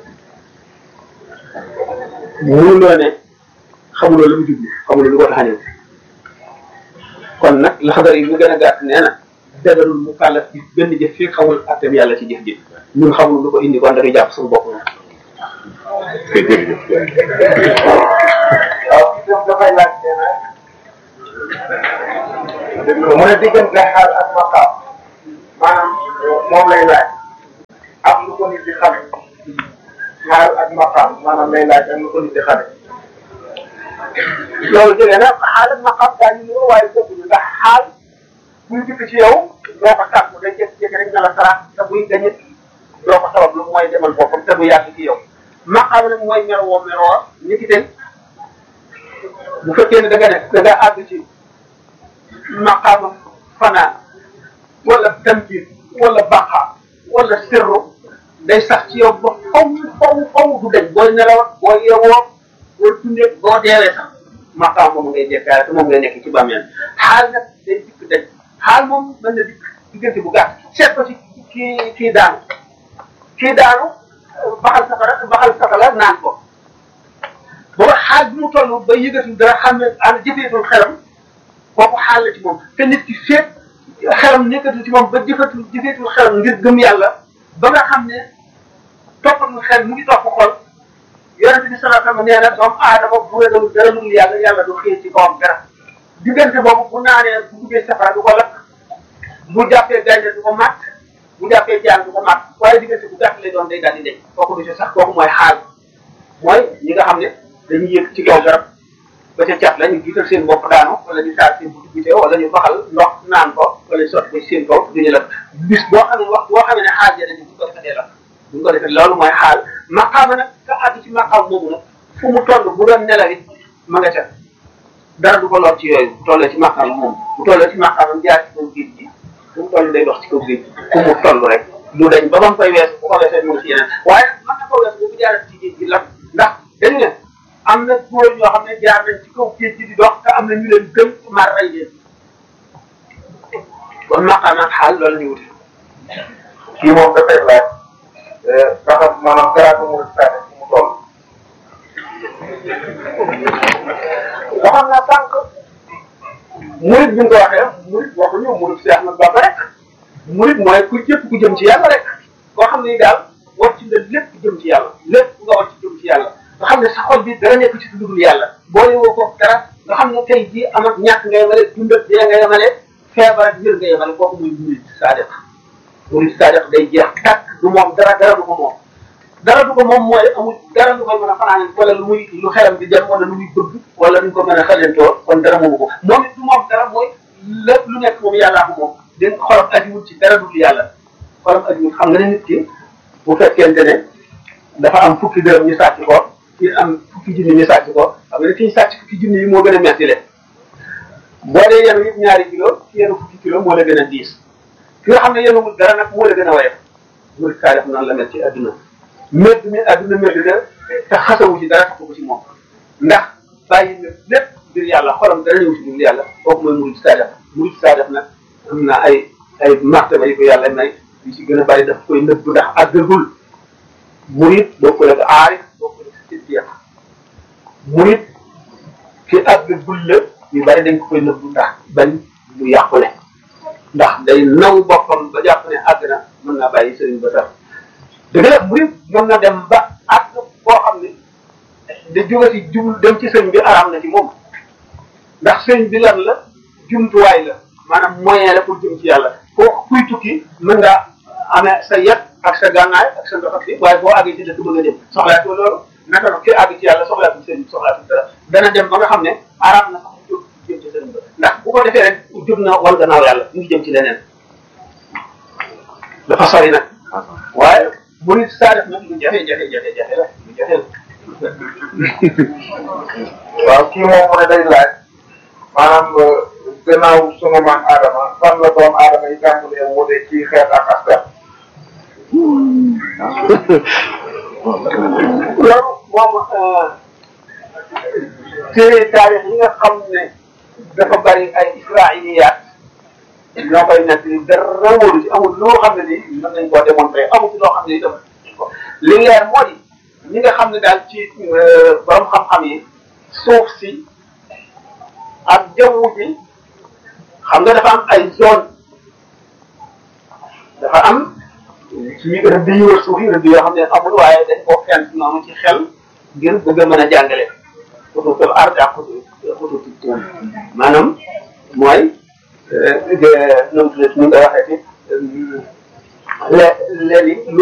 mënuloo ne xamuloo lu mu jublu xamuloo lu ko tax a ñëw kon nag laxadar yi mu gën a gàtt nee na dagarul mu kàllaf ci benn jëf fii xamul attem yàlla ci jëf ji ñun xamul lu ko indi kon dañuy jàpp suñu bopp na
waaw kii tam dafay laaj nee na mu ne diggante xaal ak maqaam maanaam moom lay laaj am lu ko nit di xame xaal ak maqaam maanaam lay laaj am lu ko nit di xame
loolu jógee na xaal ak maqaam daañu niroo waaye bokkuñu ndax xaal buy dikk ci yow doo ko sàkku day jékki-jékki rek na la sarax te buy gañit doo ko sabab lu mooy demal boppam te du yàgg ci yow maqaam nag mooy merwoo meroo ni ki tey bu fekkee ne da nga ne da nga àgg ci maqaamam fanaan wala tamkiin wala baqa wala sirru day sax ci yow ba faw faw faw du dañ booy nelawat boo yeewoo boo dundee boo deewee sax maqaam moom ngay jekkaare te moom ngay nekk ci bàmmeel xaal nag day dikk dañ xaal moom mën na dikk diggante bu gàtt seet ko ci kii kii daanu kii daanu baxal safara baxal safara naan ko booba xaal bi mu toll ba yëgatul dara xam ne ànd jëfeetul xelam kooku xaal la ci moom te nit ki seet xelam nekkatul ci moom ba jëfatul jëfeetul xelam ngir gëm yàlla ba nga xam ne toppatul xel mu ngi topp xol yonente bi sallallahu alayhi wasallam nee na doomu aadama bu ragalul dara dul yàlla yàlla du xëy ci kawam dara diggante boobu bu naanee bu duggee safara du ko lakk bu jàppee gaynde du ko màtt bu jàppee jaan du ko màtt waaye diggante bu gàtt lay doon day daal di deñ kooku du ci sax kooku mooy xaal mooy ñi nga xam ne dañuy yëg ci kaw garab ba ca cat la ñu jiital seen bopp daanu wala ñu saal seen buti bité wala ñu baxal ndox naan ko wala ñu sotti ko seen kaw duñu la bis boo xam ne wax boo xam ne xaal ja dañu ko defee la buñ ko defee loolu mooy xaal maqaama nag ka àgg ci maqaam moomu nag fu mu toll bu doon nelaw it ma nga ca dara du ko lor ci yooyu bu tollee ci maqaam moom bu tollee ci maqaamam jaar ci kaw géej gi fu mu toll day dox ci kaw géej gi fu mu toll rek du dañ ba ba mu koy weesu bu ko weesee mu ngi ci yeneen waaye mën na ko weesu bu jaaree ci géej gi lan ndax dañu ne am na góor ñoo xam ne jaar nañ ci kaw géej gi di dox te am na ñu leen gëm mar rey leen kon maqaam ak xaal loolu ñu wuti
kii moom dafay laaj ba xam maanaam garaatu mu saate fu mu toll
waxam naa sànq murid bi nga ko waxee murid waxuñu murid Cheikh Ahmadou Bamba rek murid mooy ku jëpp ku jëm ci yàlla rek koo xam ne daal wàcc nga lépp jëm ci yàlla lépp nga wàcc jëm ci yàlla nga xam ne sa xol bi dara nekk ci dudul yàlla boole woo ko dara nga xam ne tey jii am ak ñàkk nga yemale dund dee nga yemale feebar ak wér nga yemale kooku muy murid sadiq murid sadiq day jeex tàkk du moom dara dara du ko moom dara du ko moom mooy amul dara lu koy mën a fanaan wala lu muy lu xelam di dem wala lu muy bëgg wala lu ñu ko mën a xalentoo kon dara moomu ko moom it du moom dara mooy lépp lu nekk moom yàllaa ko moom dégg nga xolam ajiwul ci dara dul yàlla xolam ajiwul xam nga ne nit ki bu fekkente ne dafa am fukki dërëm ñu sàcc ko kii am fukki junni ñu sàcc ko xam nga ne ki ñu sàcc fukki junni yi moo gën a metti le boo dee yenu yëpp ñaari kilo ki yenu fukki kilo moo la gën a diis ki nga xam ne yenuwul dara nag moo la gën a woyof murid kaa def noonu la mel ci adduna médd mi adduna médd la te xasawu ci dara taxu ko ci moom ndax bàyyi na lépp ngir yàlla xolam dara ñëw ci ngir yàlla kooku mooy murid saadix murid saadix nag am na ay ay martaba yi ko yàlla may yu ci gën a bari daf koy nëbb ndax àggagul murid boo ko def aarif boo ko def siddiq murid ki àggagul la yu bari dañ ko koy nëbb ndax bañ mu yàqule ndax day naw boppam ba jàpp ne àgg na mën naa bàyyi sëriñ ba tax dëgg la murid mën na dem ba àgg boo xam ne da jóge ci jublu dem ci sëriñ bi araam na ci moom ndax sëriñ bi lan la jumtuwaay la maanaam moyen la pour jëm ci yàlla foo kuy tukki mën ngaa amee sa yet ak sa gànnaay ak sa ndox ak fi waaye boo àggee ci dëkk ba nga dem soxlaatoo loolu naka la ki àgg ci yàlla soxlaatu sëriñ bi soxlaatu dara dana dem ba nga xam ne araam na sax jóg jëm ci sëriñ ba ndax bu ko defee rek jóg na wal gannaaw yàlla ñu ngi jëm ci leneen dafa sori nag waaye murid saa def nag lu jafe jafe jafe jafe la lu jafe la
waaw kii moom mu ne day laaj maanaam gannaaw sunu maam Adama fan la doom Adama yi tàmbalee wute ci xeet ak askan.
loolu moom téere taarix yi nga xam ne dafa bari ay israiliyaat ñoo koy nekk ni dara wóolu ci amul loo xam ne ni mën nañ koo démontrer amul ci loo xam ne itam li leer mooy ñi nga xam ne daal ci borom xam-xam yi suuf si ak jaww ji xam nga dafa am ay zone dafa am ci rëdd yi wër suuf yi rëdd yoo xam ne amul waaye dañ koo fent noonu ci xel ngir bëgg a mën a jàngale xutuutul ard ak xutuutul tuum maanaam mooy nu mu tuddee nu mu koy waxee ci lé léegi